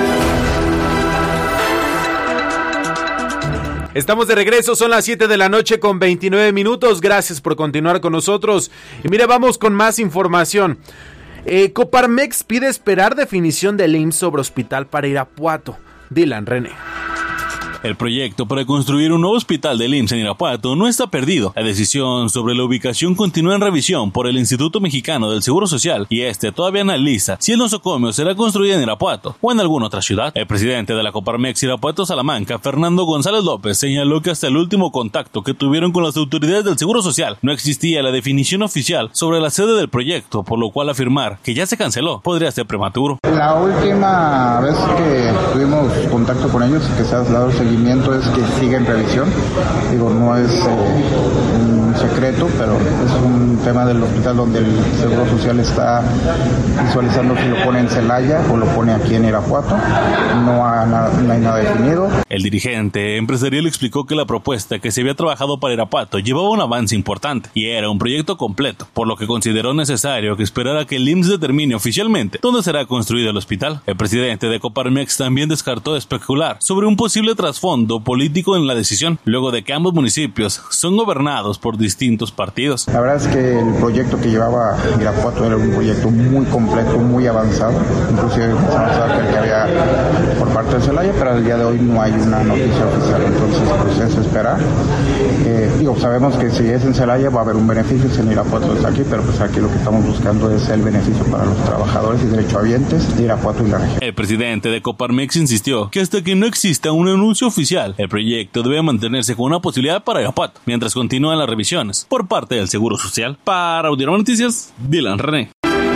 Estamos de regreso, son las siete de la noche con veintinueve minutos. Gracias por continuar con nosotros. Y mire, vamos con más información. Eh, Coparmex pide esperar definición del I M S S sobre hospital para Irapuato. Dylan René. El proyecto para construir un nuevo hospital del I M S S en Irapuato no está perdido. La decisión sobre la ubicación continúa en revisión por el Instituto Mexicano del Seguro Social y este todavía analiza si el nosocomio será construido en Irapuato o en alguna otra ciudad. El presidente de la Coparmex Irapuato Salamanca, Fernando González López, señaló que hasta el último contacto que tuvieron con las autoridades del Seguro Social no existía la definición oficial sobre la sede del proyecto, por lo cual afirmar que ya se canceló podría ser prematuro. La última vez que tuvimos contacto con ellos y que se ha dado seguimiento es que sigue en revisión. Digo, no es eh, un secreto, pero es un tema del hospital donde el Seguro Social está visualizando si lo pone en Celaya o lo pone aquí en Irapuato. No, ha, no hay nada definido. El dirigente empresarial explicó que la propuesta que se había trabajado para Irapuato llevaba un avance importante y era un proyecto completo, por lo que consideró necesario que esperara que el I M S S determine oficialmente dónde será construido el hospital. El presidente de Coparmex también descartó especular sobre un posible trasfondo político en la decisión, luego de que ambos municipios son gobernados por distintos partidos. La verdad es que el proyecto que llevaba Irapuato era un proyecto muy completo, muy avanzado, inclusive más avanzado que el que había por parte de Celaya, pero al día de hoy no hay una noticia oficial, entonces pues es esperar. Eh, digo, sabemos que si es en Celaya va a haber un beneficio, si en Irapuato está aquí, pero pues aquí lo que estamos buscando es el beneficio para los trabajadores y derechohabientes de Irapuato y la región. El presidente de Coparmex insistió que hasta que no exista un anuncio oficial, el proyecto debe mantenerse con una posibilidad para Irapuato, mientras continúan las revisiones por parte del Seguro Social. Para Audiorama Noticias, Dylan René.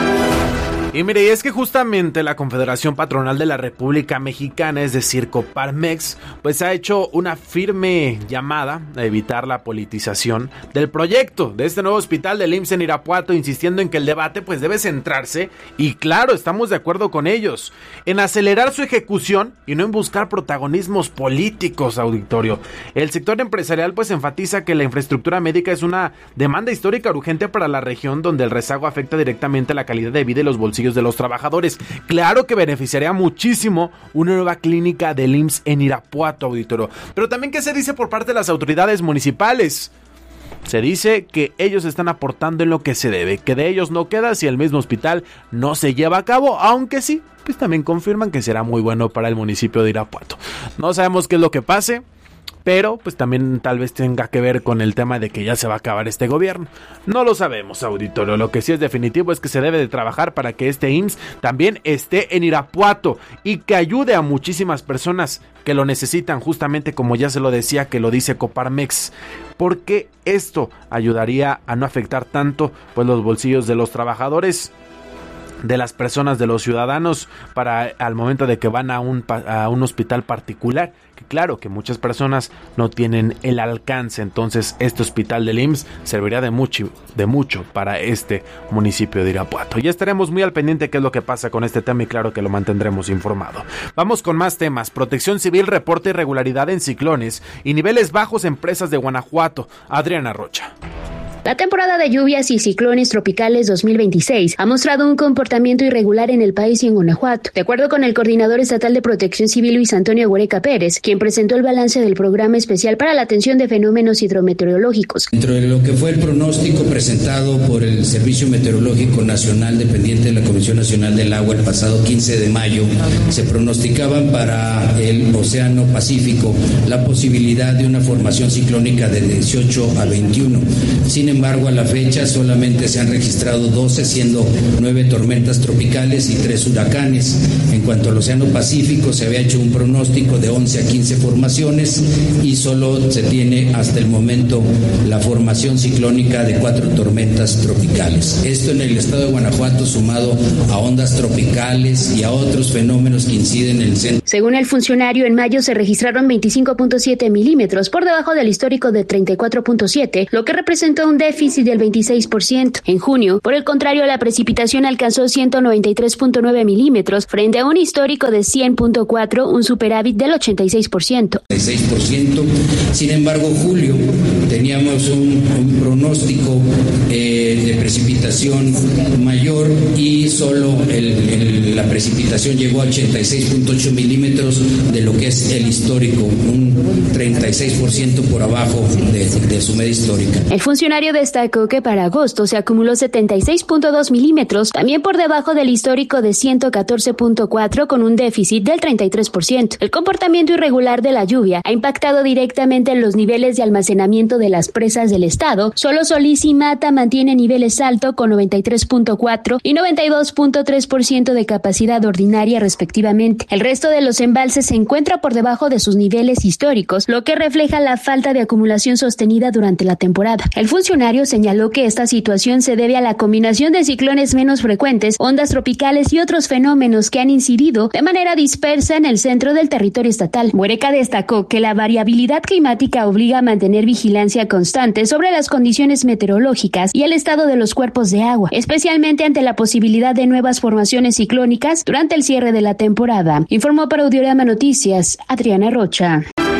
Y mire, y es que justamente la Confederación Patronal de la República Mexicana, es decir, Coparmex, pues ha hecho una firme llamada a evitar la politización del proyecto de este nuevo hospital del I M S S en Irapuato, insistiendo en que el debate pues debe centrarse, y claro, estamos de acuerdo con ellos, en acelerar su ejecución y no en buscar protagonismos políticos, auditorio. El sector empresarial pues enfatiza que la infraestructura médica es una demanda histórica urgente para la región, donde el rezago afecta directamente la calidad de vida y los bolsillos de los trabajadores. Claro que beneficiaría muchísimo una nueva clínica del I M S S en Irapuato, auditorio. Pero también, ¿qué se dice por parte de las autoridades municipales? Se dice que ellos están aportando en lo que se debe, que de ellos no queda si el mismo hospital no se lleva a cabo, aunque sí, pues también confirman que será muy bueno para el municipio de Irapuato. No sabemos qué es lo que pase, pero pues también tal vez tenga que ver con el tema de que ya se va a acabar este gobierno. No lo sabemos, auditorio. Lo que sí es definitivo es que se debe de trabajar para que este I M S S también esté en Irapuato y que ayude a muchísimas personas que lo necesitan, justamente como ya se lo decía, que lo dice Coparmex, porque esto ayudaría a no afectar tanto pues los bolsillos de los trabajadores, de las personas, de los ciudadanos, para al momento de que van a un, a un hospital particular, que claro que muchas personas no tienen el alcance. Entonces este hospital del I M S S serviría de mucho, de mucho para este municipio de Irapuato. Ya estaremos muy al pendiente qué es lo que pasa con este tema y claro que lo mantendremos informado. Vamos con más temas. Protección Civil reporta irregularidad en ciclones y niveles bajos en presas de Guanajuato. Adriana Rocha. La temporada de lluvias y ciclones tropicales dos mil veintiséis ha mostrado un comportamiento irregular en el país y en Guanajuato. De acuerdo con el coordinador estatal de Protección Civil, Luis Antonio Huereca Pérez, quien presentó el balance del programa especial para la atención de fenómenos hidrometeorológicos. Dentro de lo que fue el pronóstico presentado por el Servicio Meteorológico Nacional, dependiente de la Comisión Nacional del Agua, el pasado quince de mayo, se pronosticaban para el Océano Pacífico la posibilidad de una formación ciclónica de dieciocho a veintiuno. Sin embargo, a la fecha solamente se han registrado doce, siendo nueve tormentas tropicales y tres huracanes. En cuanto al Océano Pacífico, se había hecho un pronóstico de once a quince formaciones y solo se tiene hasta el momento la formación ciclónica de cuatro tormentas tropicales. Esto en el estado de Guanajuato, sumado a ondas tropicales y a otros fenómenos que inciden en el centro. Según el funcionario, en mayo se registraron veinticinco punto siete milímetros, por debajo del histórico de treinta y cuatro punto siete, lo que representó un déficit del veintiséis por ciento. En junio, por el contrario, la precipitación alcanzó ciento noventa y tres punto nueve milímetros frente a un histórico de cien punto cuatro, un superávit del ochenta y seis por ciento. ochenta y seis por ciento. Sin embargo, julio tenía teníamos un, un pronóstico eh, de precipitación mayor y solo el, el, la precipitación llegó a ochenta y seis punto ocho milímetros de lo que es el histórico, un treinta y seis por ciento por abajo de, de su media histórica. El funcionario destacó que para agosto se acumuló setenta y seis punto dos milímetros, también por debajo del histórico de ciento catorce punto cuatro, con un déficit del treinta y tres por ciento. El comportamiento irregular de la lluvia ha impactado directamente en los niveles de almacenamiento de las presas del estado. Solo Solís y Mata mantienen niveles altos con noventa y tres punto cuatro y noventa y dos punto tres por ciento de capacidad ordinaria respectivamente. El resto de los embalses se encuentra por debajo de sus niveles históricos, lo que refleja la falta de acumulación sostenida durante la temporada. El funcionario señaló que esta situación se debe a la combinación de ciclones menos frecuentes, ondas tropicales y otros fenómenos que han incidido de manera dispersa en el centro del territorio estatal. Muereca destacó que la variabilidad climática obliga a mantener vigilancia constante sobre las condiciones meteorológicas y el estado de los cuerpos de agua, especialmente ante la posibilidad de nuevas formaciones ciclónicas durante el cierre de la temporada. Informó para Audiorama Noticias, Adriana Rocha.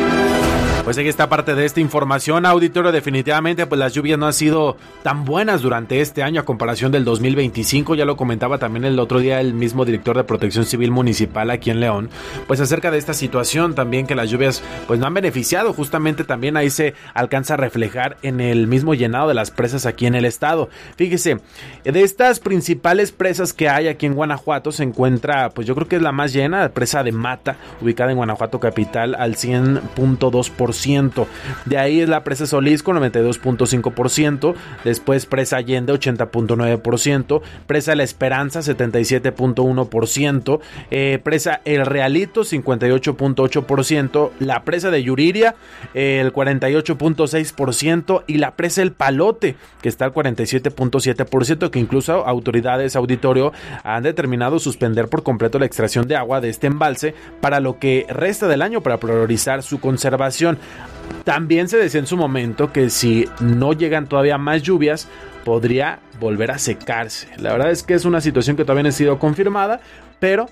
Pues aquí está parte de esta información, auditorio. Definitivamente, pues las lluvias no han sido tan buenas durante este año a comparación del dos mil veinticinco. Ya lo comentaba también el otro día el mismo director de Protección Civil Municipal aquí en León, pues acerca de esta situación también, que las lluvias pues no han beneficiado. Justamente también ahí se alcanza a reflejar en el mismo llenado de las presas aquí en el estado. Fíjese, de estas principales presas que hay aquí en Guanajuato se encuentra, pues yo creo que es la más llena, la presa de Mata, ubicada en Guanajuato capital al cien punto dos por ciento. De ahí es la presa Solís con noventa y dos punto cinco por ciento, después presa Allende ochenta punto nueve por ciento, presa La Esperanza setenta y siete punto uno por ciento, eh, presa El Realito cincuenta y ocho punto ocho por ciento, la presa de Yuriria eh, el cuarenta y ocho punto seis por ciento y la presa El Palote que está al cuarenta y siete punto siete por ciento, que incluso autoridades, auditorio, han determinado suspender por completo la extracción de agua de este embalse para lo que resta del año para priorizar su conservación. También se decía en su momento que si no llegan todavía más lluvias, podría volver a secarse. La verdad es que es una situación que todavía no ha sido confirmada, pero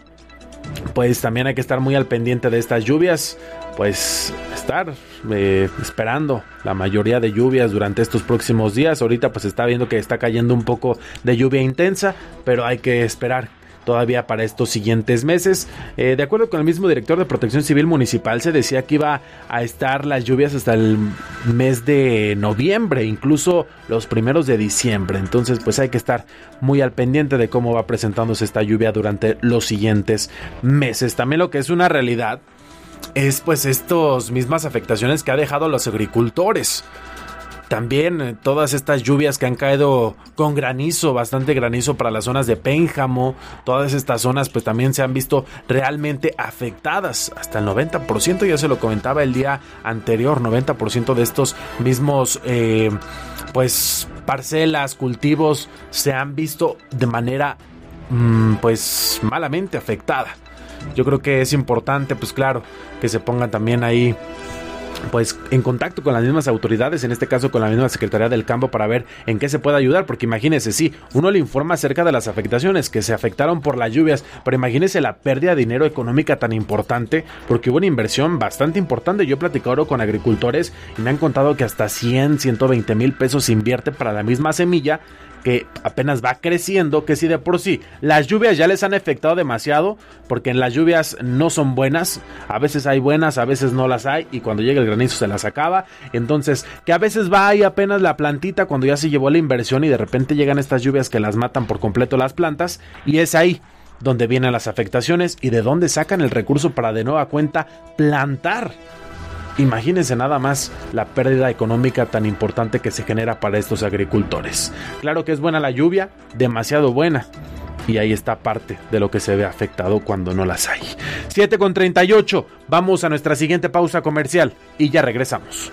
pues también hay que estar muy al pendiente de estas lluvias, pues estar eh, esperando la mayoría de lluvias durante estos próximos días. Ahorita pues está viendo que está cayendo un poco de lluvia intensa, pero hay que esperar todavía para estos siguientes meses. Eh, de acuerdo con el mismo director de Protección Civil Municipal, se decía que iba a estar las lluvias hasta el mes de noviembre, incluso los primeros de diciembre. Entonces pues hay que estar muy al pendiente de cómo va presentándose esta lluvia durante los siguientes meses. También lo que es una realidad es pues estas mismas afectaciones que ha dejado a los agricultores. También eh, todas estas lluvias que han caído con granizo, bastante granizo para las zonas de Pénjamo, todas estas zonas pues también se han visto realmente afectadas, hasta el noventa por ciento, ya se lo comentaba el día anterior, noventa por ciento de estos mismos eh, pues parcelas, cultivos se han visto de manera mmm, pues malamente afectada. Yo creo que es importante, pues claro, que se pongan también ahí pues en contacto con las mismas autoridades, en este caso con la misma Secretaría del Campo, para ver en qué se puede ayudar, porque imagínese, sí, uno le informa acerca de las afectaciones que se afectaron por las lluvias, pero imagínese la pérdida de dinero económica tan importante, porque hubo una inversión bastante importante. Yo he platicado con agricultores y me han contado que hasta cien, ciento veinte mil pesos se invierte para la misma semilla, que apenas va creciendo, que si de por sí las lluvias ya les han afectado demasiado, porque en las lluvias no son buenas, a veces hay buenas, a veces no las hay, y cuando llega el granizo se las acaba. Entonces, que a veces va ahí apenas la plantita cuando ya se llevó la inversión y de repente llegan estas lluvias que las matan por completo las plantas, y es ahí donde vienen las afectaciones y de dónde sacan el recurso para de nueva cuenta plantar. Imagínense nada más la pérdida económica tan importante que se genera para estos agricultores. Claro que es buena la lluvia, demasiado buena, y ahí está parte de lo que se ve afectado cuando no las hay. siete con treinta y ocho, vamos a nuestra siguiente pausa comercial y ya regresamos.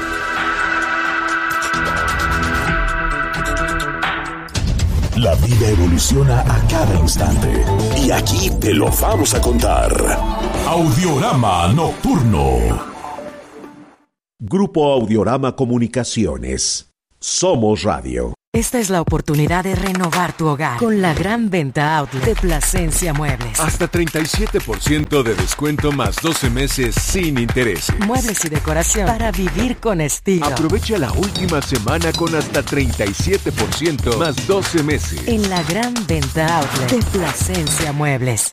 La vida evoluciona a cada instante y aquí te lo vamos a contar. Audiorama Nocturno. Grupo Audiorama Comunicaciones. Somos Radio. Esta es la oportunidad de renovar tu hogar con la gran venta outlet de Plasencia Muebles. Hasta treinta y siete por ciento de descuento más doce meses sin intereses. Muebles y decoración para vivir con estilo. Aprovecha la última semana con hasta treinta y siete por ciento más doce meses. En la gran venta outlet de Plasencia Muebles.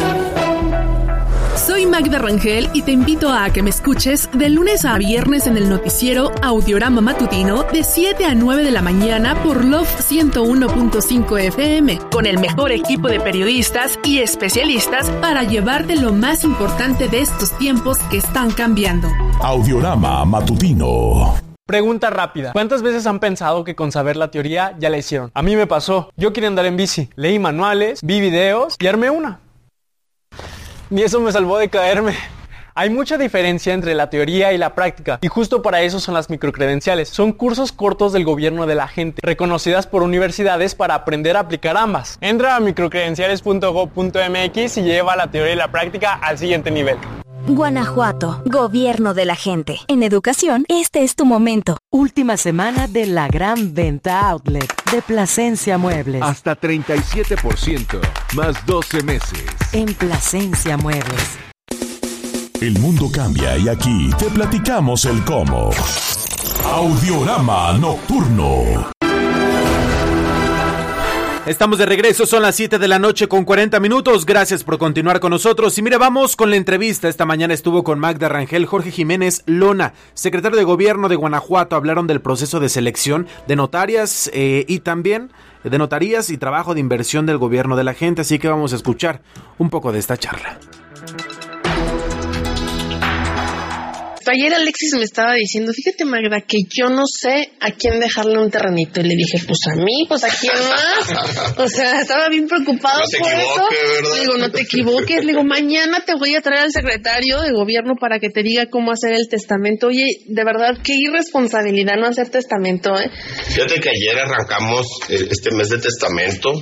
Soy Magda Rangel y te invito a que me escuches de lunes a viernes en el noticiero Audiorama Matutino de siete a nueve de la mañana por Love ciento uno punto cinco F M, con el mejor equipo de periodistas y especialistas para llevarte lo más importante de estos tiempos que están cambiando. Audiorama Matutino. Pregunta rápida. ¿Cuántas veces han pensado que con saber la teoría ya la hicieron? A mí me pasó. Yo quería andar en bici. Leí manuales, vi videos y armé una. Ni eso me salvó de caerme. Hay mucha diferencia entre la teoría y la práctica, y justo para eso son las microcredenciales. Son cursos cortos del gobierno de la gente, reconocidas por universidades para aprender a aplicar ambas. Entra a microcredenciales punto gob punto m x y lleva la teoría y la práctica al siguiente nivel. Guanajuato, gobierno de la gente. En educación, este es tu momento. Última semana de la gran venta outlet de Plasencia Muebles. Hasta treinta y siete por ciento más doce meses. En Plasencia Muebles. El mundo cambia y aquí te platicamos el cómo. Audiorama Nocturno. Estamos de regreso, son las siete de la noche con cuarenta minutos. Gracias por continuar con nosotros. Y mire, vamos con la entrevista. Esta mañana estuvo con Magda Rangel, Jorge Jiménez Lona, secretario de Gobierno de Guanajuato. Hablaron del proceso de selección de notarias eh, y también de notarías y trabajo de inversión del gobierno de la gente. Así que vamos a escuchar un poco de esta charla. Ayer Alexis me estaba diciendo, fíjate Magda, que yo no sé a quién dejarle un terrenito. Y le dije, pues a mí, pues a quién más. O sea, estaba bien preocupado no por eso. ¿Verdad? Le digo, no te equivoques. Le digo, mañana te voy a traer al secretario de gobierno para que te diga cómo hacer el testamento. Oye, de verdad, qué irresponsabilidad no hacer testamento, ¿eh? Fíjate que ayer arrancamos este mes de testamento.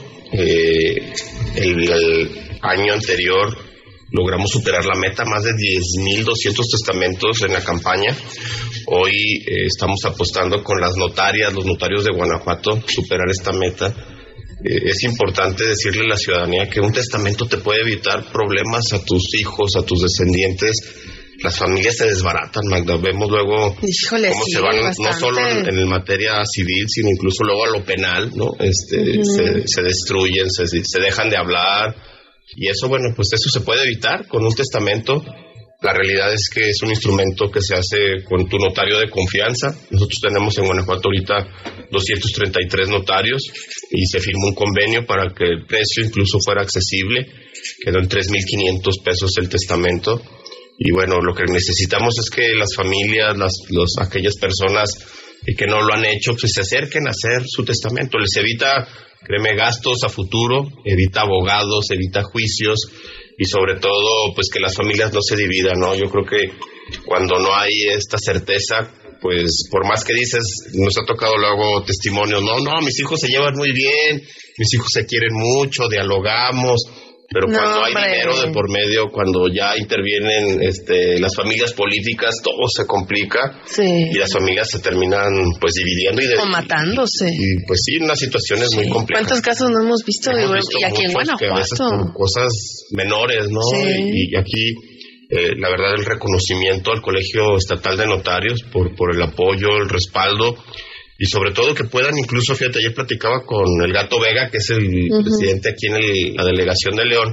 Eh, el, el año anterior logramos superar la meta, más de diez mil doscientos testamentos en la campaña. Hoy eh, estamos apostando con las notarias, los notarios de Guanajuato, superar esta meta. Eh, es importante decirle a la ciudadanía que un testamento te puede evitar problemas a tus hijos, a tus descendientes. Las familias se desbaratan, Magda. Vemos luego Híjole, cómo sí, se van, bastante. no solo en, en el materia civil, sino incluso luego a lo penal, ¿no? Este, uh-huh. se, se destruyen, se, se dejan de hablar. Y eso, bueno, pues eso se puede evitar con un testamento. La realidad es que es un instrumento que se hace con tu notario de confianza. Nosotros tenemos en Guanajuato ahorita doscientos treinta y tres notarios y se firmó un convenio para que el precio incluso fuera accesible. Quedó en tres mil quinientos pesos el testamento. Y bueno, lo que necesitamos es que las familias, las, los, aquellas personas que no lo han hecho, pues se acerquen a hacer su testamento. Les evita, créeme, gastos a futuro, evita abogados, evita juicios y sobre todo, pues que las familias no se dividan, ¿no? Yo creo que cuando no hay esta certeza, pues por más que dices, nos ha tocado luego testimonios, no, no, mis hijos se llevan muy bien, mis hijos se quieren mucho, dialogamos. Pero no, cuando hay hombre. dinero de por medio, cuando ya intervienen este, las familias políticas, todo se complica sí. y las familias se terminan pues dividiendo y de, o matándose. Y, y pues sí, unas situaciones sí. muy complejas. ¿Cuántos casos no hemos visto? Hemos y, visto y aquí en Guanajuato. Que a veces por cosas menores, ¿no? Sí. Y, y aquí, eh, la verdad, el reconocimiento al Colegio Estatal de Notarios por, por el apoyo, el respaldo. Y sobre todo que puedan, incluso, fíjate, ayer platicaba con el Gato Vega, que es el uh-huh. presidente aquí en el, la delegación de León,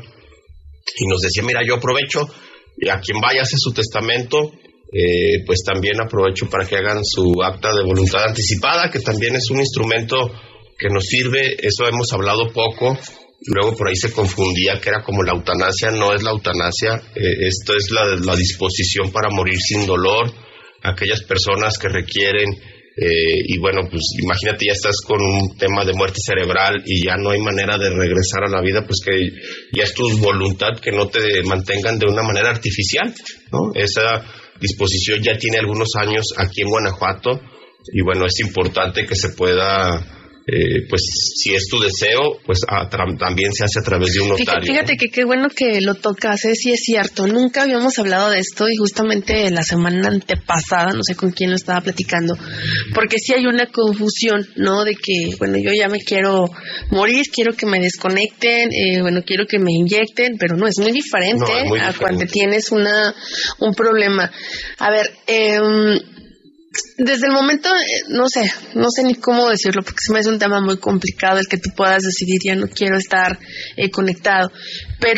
y nos decía, mira, yo aprovecho, a quien vaya hace su testamento, eh, pues también aprovecho para que hagan su acta de voluntad anticipada, que también es un instrumento que nos sirve, eso hemos hablado poco, luego por ahí se confundía que era como la eutanasia, no es la eutanasia, eh, esto es la, la disposición para morir sin dolor, aquellas personas que requieren... Eh, y bueno, pues imagínate, ya estás con un tema de muerte cerebral y ya no hay manera de regresar a la vida, pues que ya es tu voluntad que no te mantengan de una manera artificial, ¿no? Esa disposición ya tiene algunos años aquí en Guanajuato y bueno, es importante que se pueda Eh, pues si es tu deseo, pues a, tra- también se hace a través de un notario. Fíjate, fíjate que qué bueno que lo tocas, ¿eh? Sí es cierto, nunca habíamos hablado de esto y justamente la semana antepasada, no sé con quién lo estaba platicando, porque sí hay una confusión, ¿no? De que, bueno, yo ya me quiero morir, quiero que me desconecten, eh, bueno, quiero que me inyecten, pero no, es muy diferente, no, es muy a diferente. cuando tienes una un problema. A ver, eh... desde el momento, no sé, no sé ni cómo decirlo, porque se me hace un tema muy complicado el que tú puedas decidir, ya no quiero estar eh, conectado, pero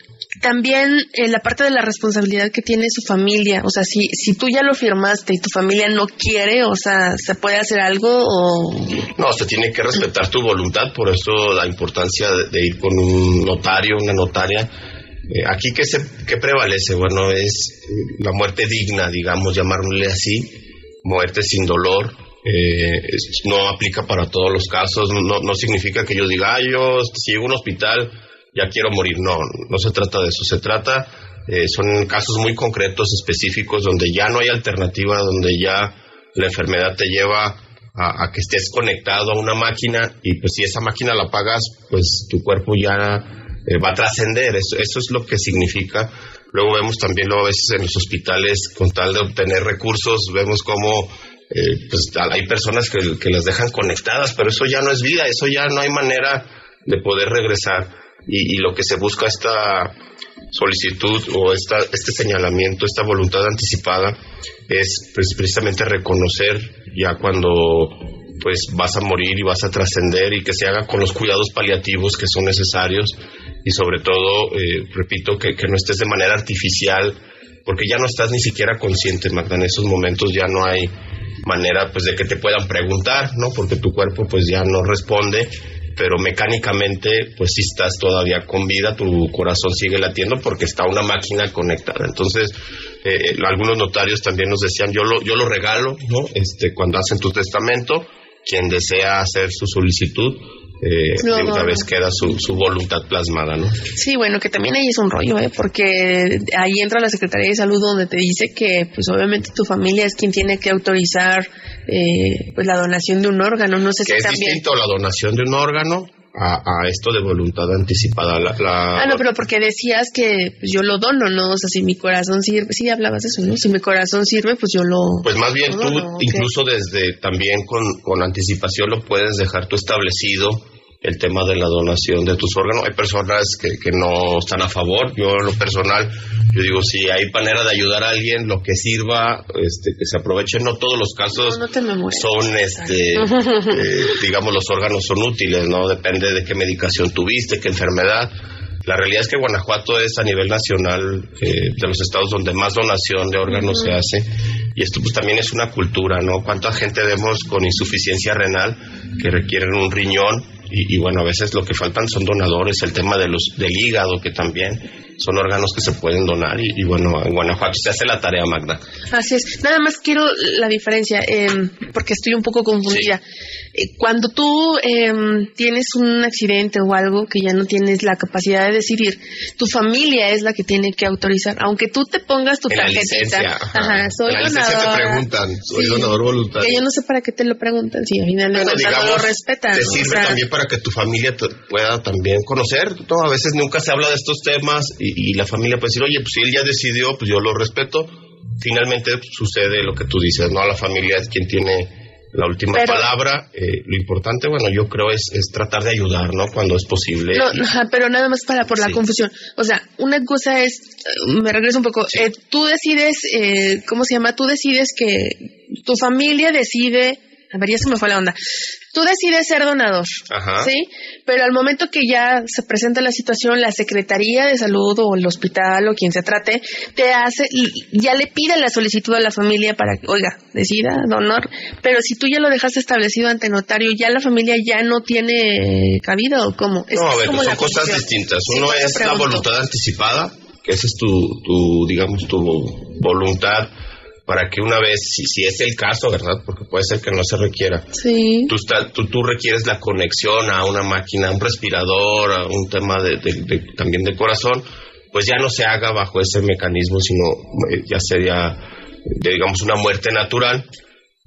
también eh, la parte de la responsabilidad que tiene su familia, o sea, si si tú ya lo firmaste y tu familia no quiere, o sea, ¿se puede hacer algo o...? No, se tiene que respetar tu voluntad, por eso la importancia de, de ir con un notario, una notaria. Eh, aquí, ¿qué, se, ¿qué prevalece? Bueno, es la muerte digna, digamos, llamarle así. Muerte sin dolor, eh, es, no aplica para todos los casos, no, no significa que yo diga, ah, yo si llego a un hospital ya quiero morir, no, no se trata de eso, se trata, eh, son casos muy concretos, específicos, donde ya no hay alternativa, donde ya la enfermedad te lleva a, a que estés conectado a una máquina y pues si esa máquina la apagas, pues tu cuerpo ya eh, va a trascender, eso, eso es lo que significa. Luego vemos también luego a veces en los hospitales, con tal de obtener recursos, vemos cómo eh, pues, hay personas que, que las dejan conectadas, pero eso ya no es vida, eso ya no hay manera de poder regresar. Y, y lo que se busca esta solicitud o esta, este señalamiento, esta voluntad anticipada, es pues, precisamente reconocer ya cuando pues vas a morir y vas a trascender y que se haga con los cuidados paliativos que son necesarios y sobre todo, eh, repito, que, que no estés de manera artificial porque ya no estás ni siquiera consciente, Magda, en esos momentos ya no hay manera pues de que te puedan preguntar, ¿no? Porque tu cuerpo pues ya no responde, pero mecánicamente pues sí estás todavía con vida, tu corazón sigue latiendo porque está una máquina conectada. Entonces, eh, algunos notarios también nos decían, yo lo, yo lo regalo, ¿no? Este, cuando hacen tu testamento, quien desea hacer su solicitud, eh, no, de una no, vez no. queda su, su voluntad plasmada, ¿no? Sí, bueno, que también ahí es un rollo, ¿eh? Porque ahí entra la Secretaría de Salud donde te dice que, pues obviamente tu familia es quien tiene que autorizar eh, pues la donación de un órgano, no sé que si es también... distinto la donación de un órgano a, a esto de voluntad anticipada. La, la... Ah, no, pero porque decías que pues, yo lo dono, ¿no? O sea, si mi corazón sirve, sí hablabas de eso, ¿no? Si mi corazón sirve, pues yo lo... Pues más bien lo tú, dono, ¿okay? incluso desde también con, con anticipación lo puedes dejar tú establecido el tema de la donación de tus órganos. Hay personas que, que no están a favor. Yo en lo personal, yo digo, si hay manera de ayudar a alguien, lo que sirva, este, que se aproveche. No todos los casos no, no te me mueres. son, este, eh, digamos, los órganos son útiles, ¿no? Depende de qué medicación tuviste, qué enfermedad. La realidad es que Guanajuato es a nivel nacional eh, de los estados donde más donación de órganos uh-huh. se hace, y esto pues también es una cultura, ¿no? ¿Cuánta gente vemos con insuficiencia renal que requieren un riñón? Y, y bueno, a veces lo que faltan son donadores, el tema de los del hígado, que también son órganos que se pueden donar, y, y bueno, en Guanajuato se hace la tarea, Magda. Así es. Nada más quiero la diferencia, eh, porque estoy un poco confundida. Sí. Eh, cuando tú eh, tienes un accidente o algo que ya no tienes la capacidad de decidir, tu familia es la que tiene que autorizar, aunque tú te pongas tu en tarjetita. La licencia, ajá, soy en la donador. licencia te preguntan, soy sí, donador voluntario. Que yo no sé para qué te lo preguntan, si al final de bueno, cuentas digamos, no lo respetan. Te sirve o sea, también para que tu familia te pueda también conocer, ¿no? A veces nunca se habla de estos temas y, y la familia puede decir, oye, pues si él ya decidió, pues yo lo respeto. Finalmente pues, sucede lo que tú dices, ¿no? La familia es quien tiene la última pero, palabra. Eh, lo importante, bueno, yo creo es, es tratar de ayudar, ¿no? Cuando es posible. No, no, pero nada más para por la sí. confusión. O sea, una cosa es, me regreso un poco, sí. eh, tú decides, eh, ¿cómo se llama? Tú decides que tu familia decide, a ver, ya se me fue la onda. Tú decides ser donador, Ajá. ¿sí? Pero al momento que ya se presenta la situación, la Secretaría de Salud o el hospital o quien se trate, te hace, ya le pide la solicitud a la familia para que, oiga, decida, donor. Pero si tú ya lo dejaste establecido ante notario, ¿ya la familia ya no tiene cabida o cómo? Es, no, a ver, pues son cosas distintas. Uno sí, es la voluntad anticipada, que esa es tu, tu, digamos, tu voluntad para que una vez, si, si es el caso, ¿verdad? Porque puede ser que no se requiera. Sí. Tú, tú, tú requieres la conexión a una máquina, a un respirador, a un tema de, de, de, también de corazón, pues ya no se haga bajo ese mecanismo, sino eh, ya sería, de, digamos, una muerte natural.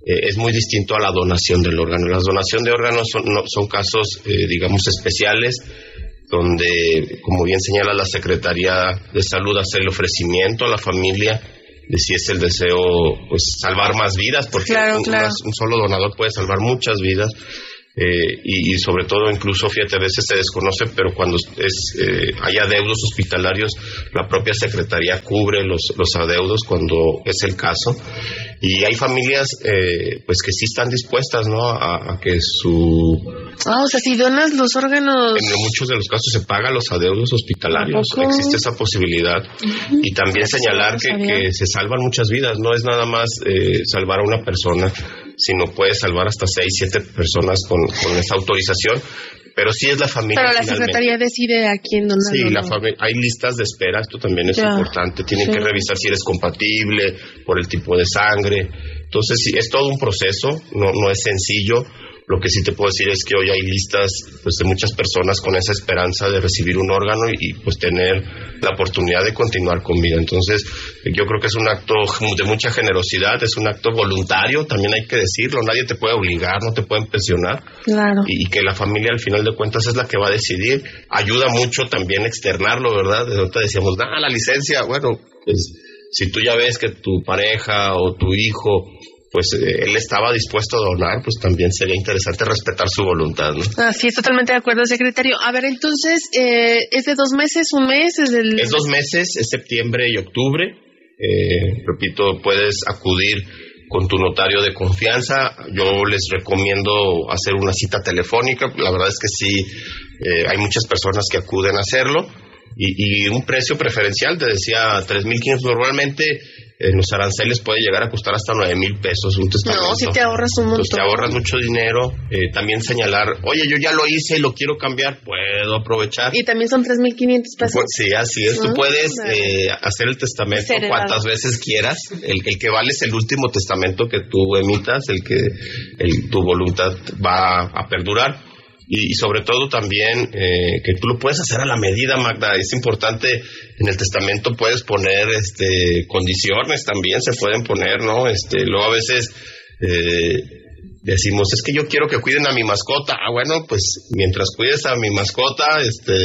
eh, es muy distinto a la donación del órgano. Las donación de órganos son, no, son casos, eh, digamos, especiales, donde, como bien señala la Secretaría de Salud, hace el ofrecimiento a la familia de si es el deseo, pues, salvar más vidas, porque claro, un, claro. un solo donador puede salvar muchas vidas. Eh, y, y sobre todo, incluso, fíjate, a veces se desconoce, pero cuando es eh, hay adeudos hospitalarios, la propia Secretaría cubre los, los adeudos cuando es el caso. Y hay familias, eh, pues, que sí están dispuestas, ¿no?, a, a que su... Ah, o sea, si donas los órganos... En muchos de los casos se pagan los adeudos hospitalarios, existe esa posibilidad. Uh-huh. Y también señalar que, que se salvan muchas vidas, no es nada más eh, salvar a una persona, sino puede salvar hasta seis, siete personas con, con esa autorización, pero sí es la familia. Pero la finalmente. Secretaría decide a quién donar. Sí, no, la no. familia, hay listas de espera, esto también es ya. importante, tienen sí. que revisar si eres compatible por el tipo de sangre, entonces sí, es todo un proceso, no, no es sencillo. Lo que sí te puedo decir es que hoy hay listas, pues, de muchas personas con esa esperanza de recibir un órgano y, y pues tener la oportunidad de continuar con vida. Entonces, yo creo que es un acto de mucha generosidad, es un acto voluntario, también hay que decirlo, nadie te puede obligar, no te pueden presionar. Claro. Y, y que la familia al final de cuentas es la que va a decidir. Ayuda mucho también externarlo, ¿verdad? De ahorita decíamos, ah, la licencia, bueno, pues si tú ya ves que tu pareja o tu hijo, pues eh, él estaba dispuesto a donar, pues también sería interesante respetar su voluntad, ¿no? Ah, sí, totalmente de acuerdo, secretario. A ver, entonces, eh, ¿es de dos meses, un mes? ¿Es, del... es dos meses, es septiembre y octubre. Eh, repito, puedes acudir con tu notario de confianza. Yo les recomiendo hacer una cita telefónica. La verdad es que sí, eh, hay muchas personas que acuden a hacerlo. Y, y un precio preferencial, te decía, tres mil quinientos. Normalmente en los aranceles puede llegar a costar hasta nueve mil pesos un testamento. No, si te ahorras un montón. Entonces te ahorras mucho dinero. Eh, también señalar, oye, yo ya lo hice y lo quiero cambiar, puedo aprovechar. Y también son tres mil quinientos pesos. Pues, sí, así es. Tú puedes eh, hacer el testamento Seriedad. cuantas veces quieras. El, el que vale es el último testamento que tú emitas, el que el, tu voluntad va a perdurar. Y, y sobre todo también eh, que tú lo puedes hacer a la medida, Magda. Es importante, en el testamento puedes poner este condiciones también, se pueden poner, ¿no? Este, luego a veces eh, decimos, es que yo quiero que cuiden a mi mascota. Ah, bueno, pues mientras cuides a mi mascota, este,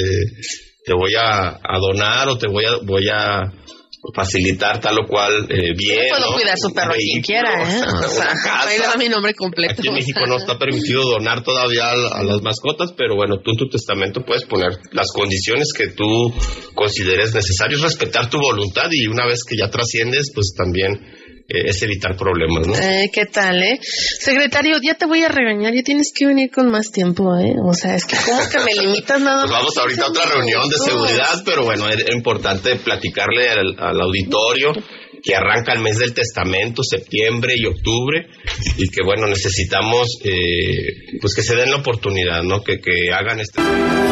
te voy a, a donar o te voy a, voy a facilitar tal o cual eh, bien. Yo puedo ¿no? cuidar su perro quien quiera, ¿eh? O sea, ahí le da mi nombre completo. Aquí en México no está permitido donar todavía a, a las mascotas, pero bueno, tú en tu testamento puedes poner las condiciones que tú consideres necesarias, respetar tu voluntad, y una vez que ya trasciendes, pues también eh, es evitar problemas, ¿no? Eh, ¿Qué tal, eh? Secretario, ya te voy a regañar, ya tienes que venir con más tiempo, ¿eh? O sea, es que como que me limitas nada pues más. Vamos ahorita a otra reunión de seguridad, pero bueno, es importante platicarle al, al auditorio que arranca el mes del testamento, septiembre y octubre, y que bueno, necesitamos eh, pues que se den la oportunidad, ¿no? Que, que hagan este...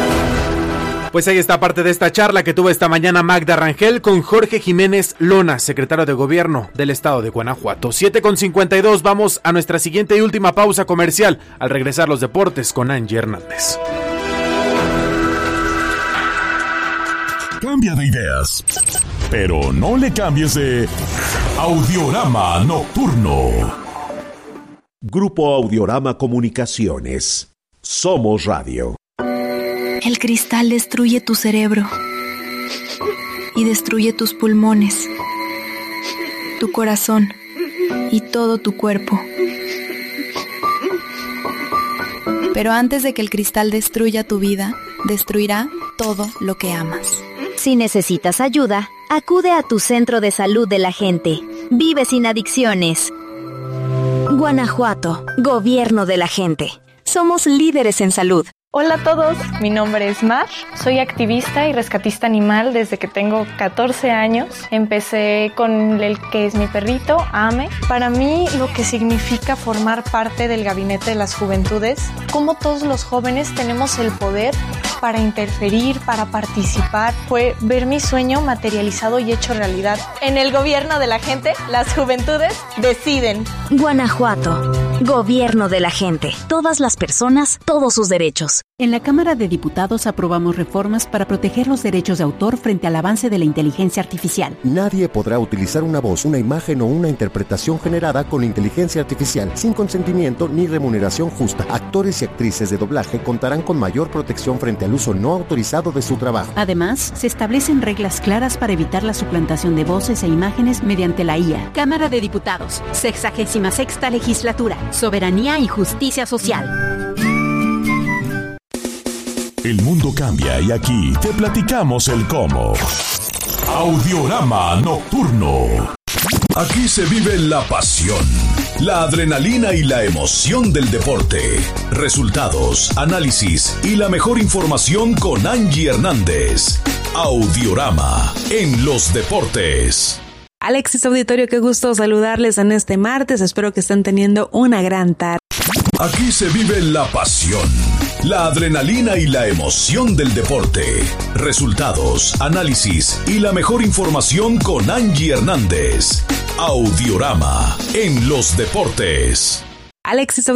Pues ahí está parte de esta charla que tuvo esta mañana Magda Rangel con Jorge Jiménez Lona, secretario de Gobierno del Estado de Guanajuato. siete con cincuenta y dos, vamos a nuestra siguiente y última pausa comercial. Al regresar los deportes con Angie Hernández. Cambia de ideas, pero no le cambies de Audiorama Nocturno. Grupo Audiorama Comunicaciones. Somos Radio. El cristal destruye tu cerebro y destruye tus pulmones, tu corazón y todo tu cuerpo. Pero antes de que el cristal destruya tu vida, destruirá todo lo que amas. Si necesitas ayuda, acude a tu centro de salud de la gente. Vive sin adicciones. Guanajuato, Gobierno de la gente. Somos líderes en salud. Hola a todos, mi nombre es Mar, soy activista y rescatista animal desde que tengo catorce años. Empecé con el que es mi perrito, Ame. Para mí lo que significa formar parte del Gabinete de las Juventudes, cómo todos los jóvenes tenemos el poder para interferir, para participar, fue ver mi sueño materializado y hecho realidad. En el Gobierno de la gente, las juventudes deciden. Guanajuato, Gobierno de la gente. Todas las personas, todos sus derechos. En la Cámara de Diputados aprobamos reformas para proteger los derechos de autor frente al avance de la inteligencia artificial. Nadie podrá utilizar una voz, una imagen o una interpretación generada con inteligencia artificial sin consentimiento ni remuneración justa. Actores y actrices de doblaje contarán con mayor protección frente al uso no autorizado de su trabajo. Además, se establecen reglas claras para evitar la suplantación de voces e imágenes mediante la I A. Cámara de Diputados, sexagésima sexta legislatura, soberanía y justicia social. El mundo cambia y aquí te platicamos el cómo. Audiorama Nocturno. Aquí se vive la pasión, la adrenalina y la emoción del deporte. Resultados, análisis y la mejor información con Angie Hernández. Audiorama en los deportes. Alexis Auditorio, qué gusto saludarles en este martes. Espero que estén teniendo una gran tarde. Aquí se vive la pasión, la adrenalina y la emoción del deporte. Resultados, análisis y la mejor información con Angie Hernández. Audiorama en los deportes. Alexis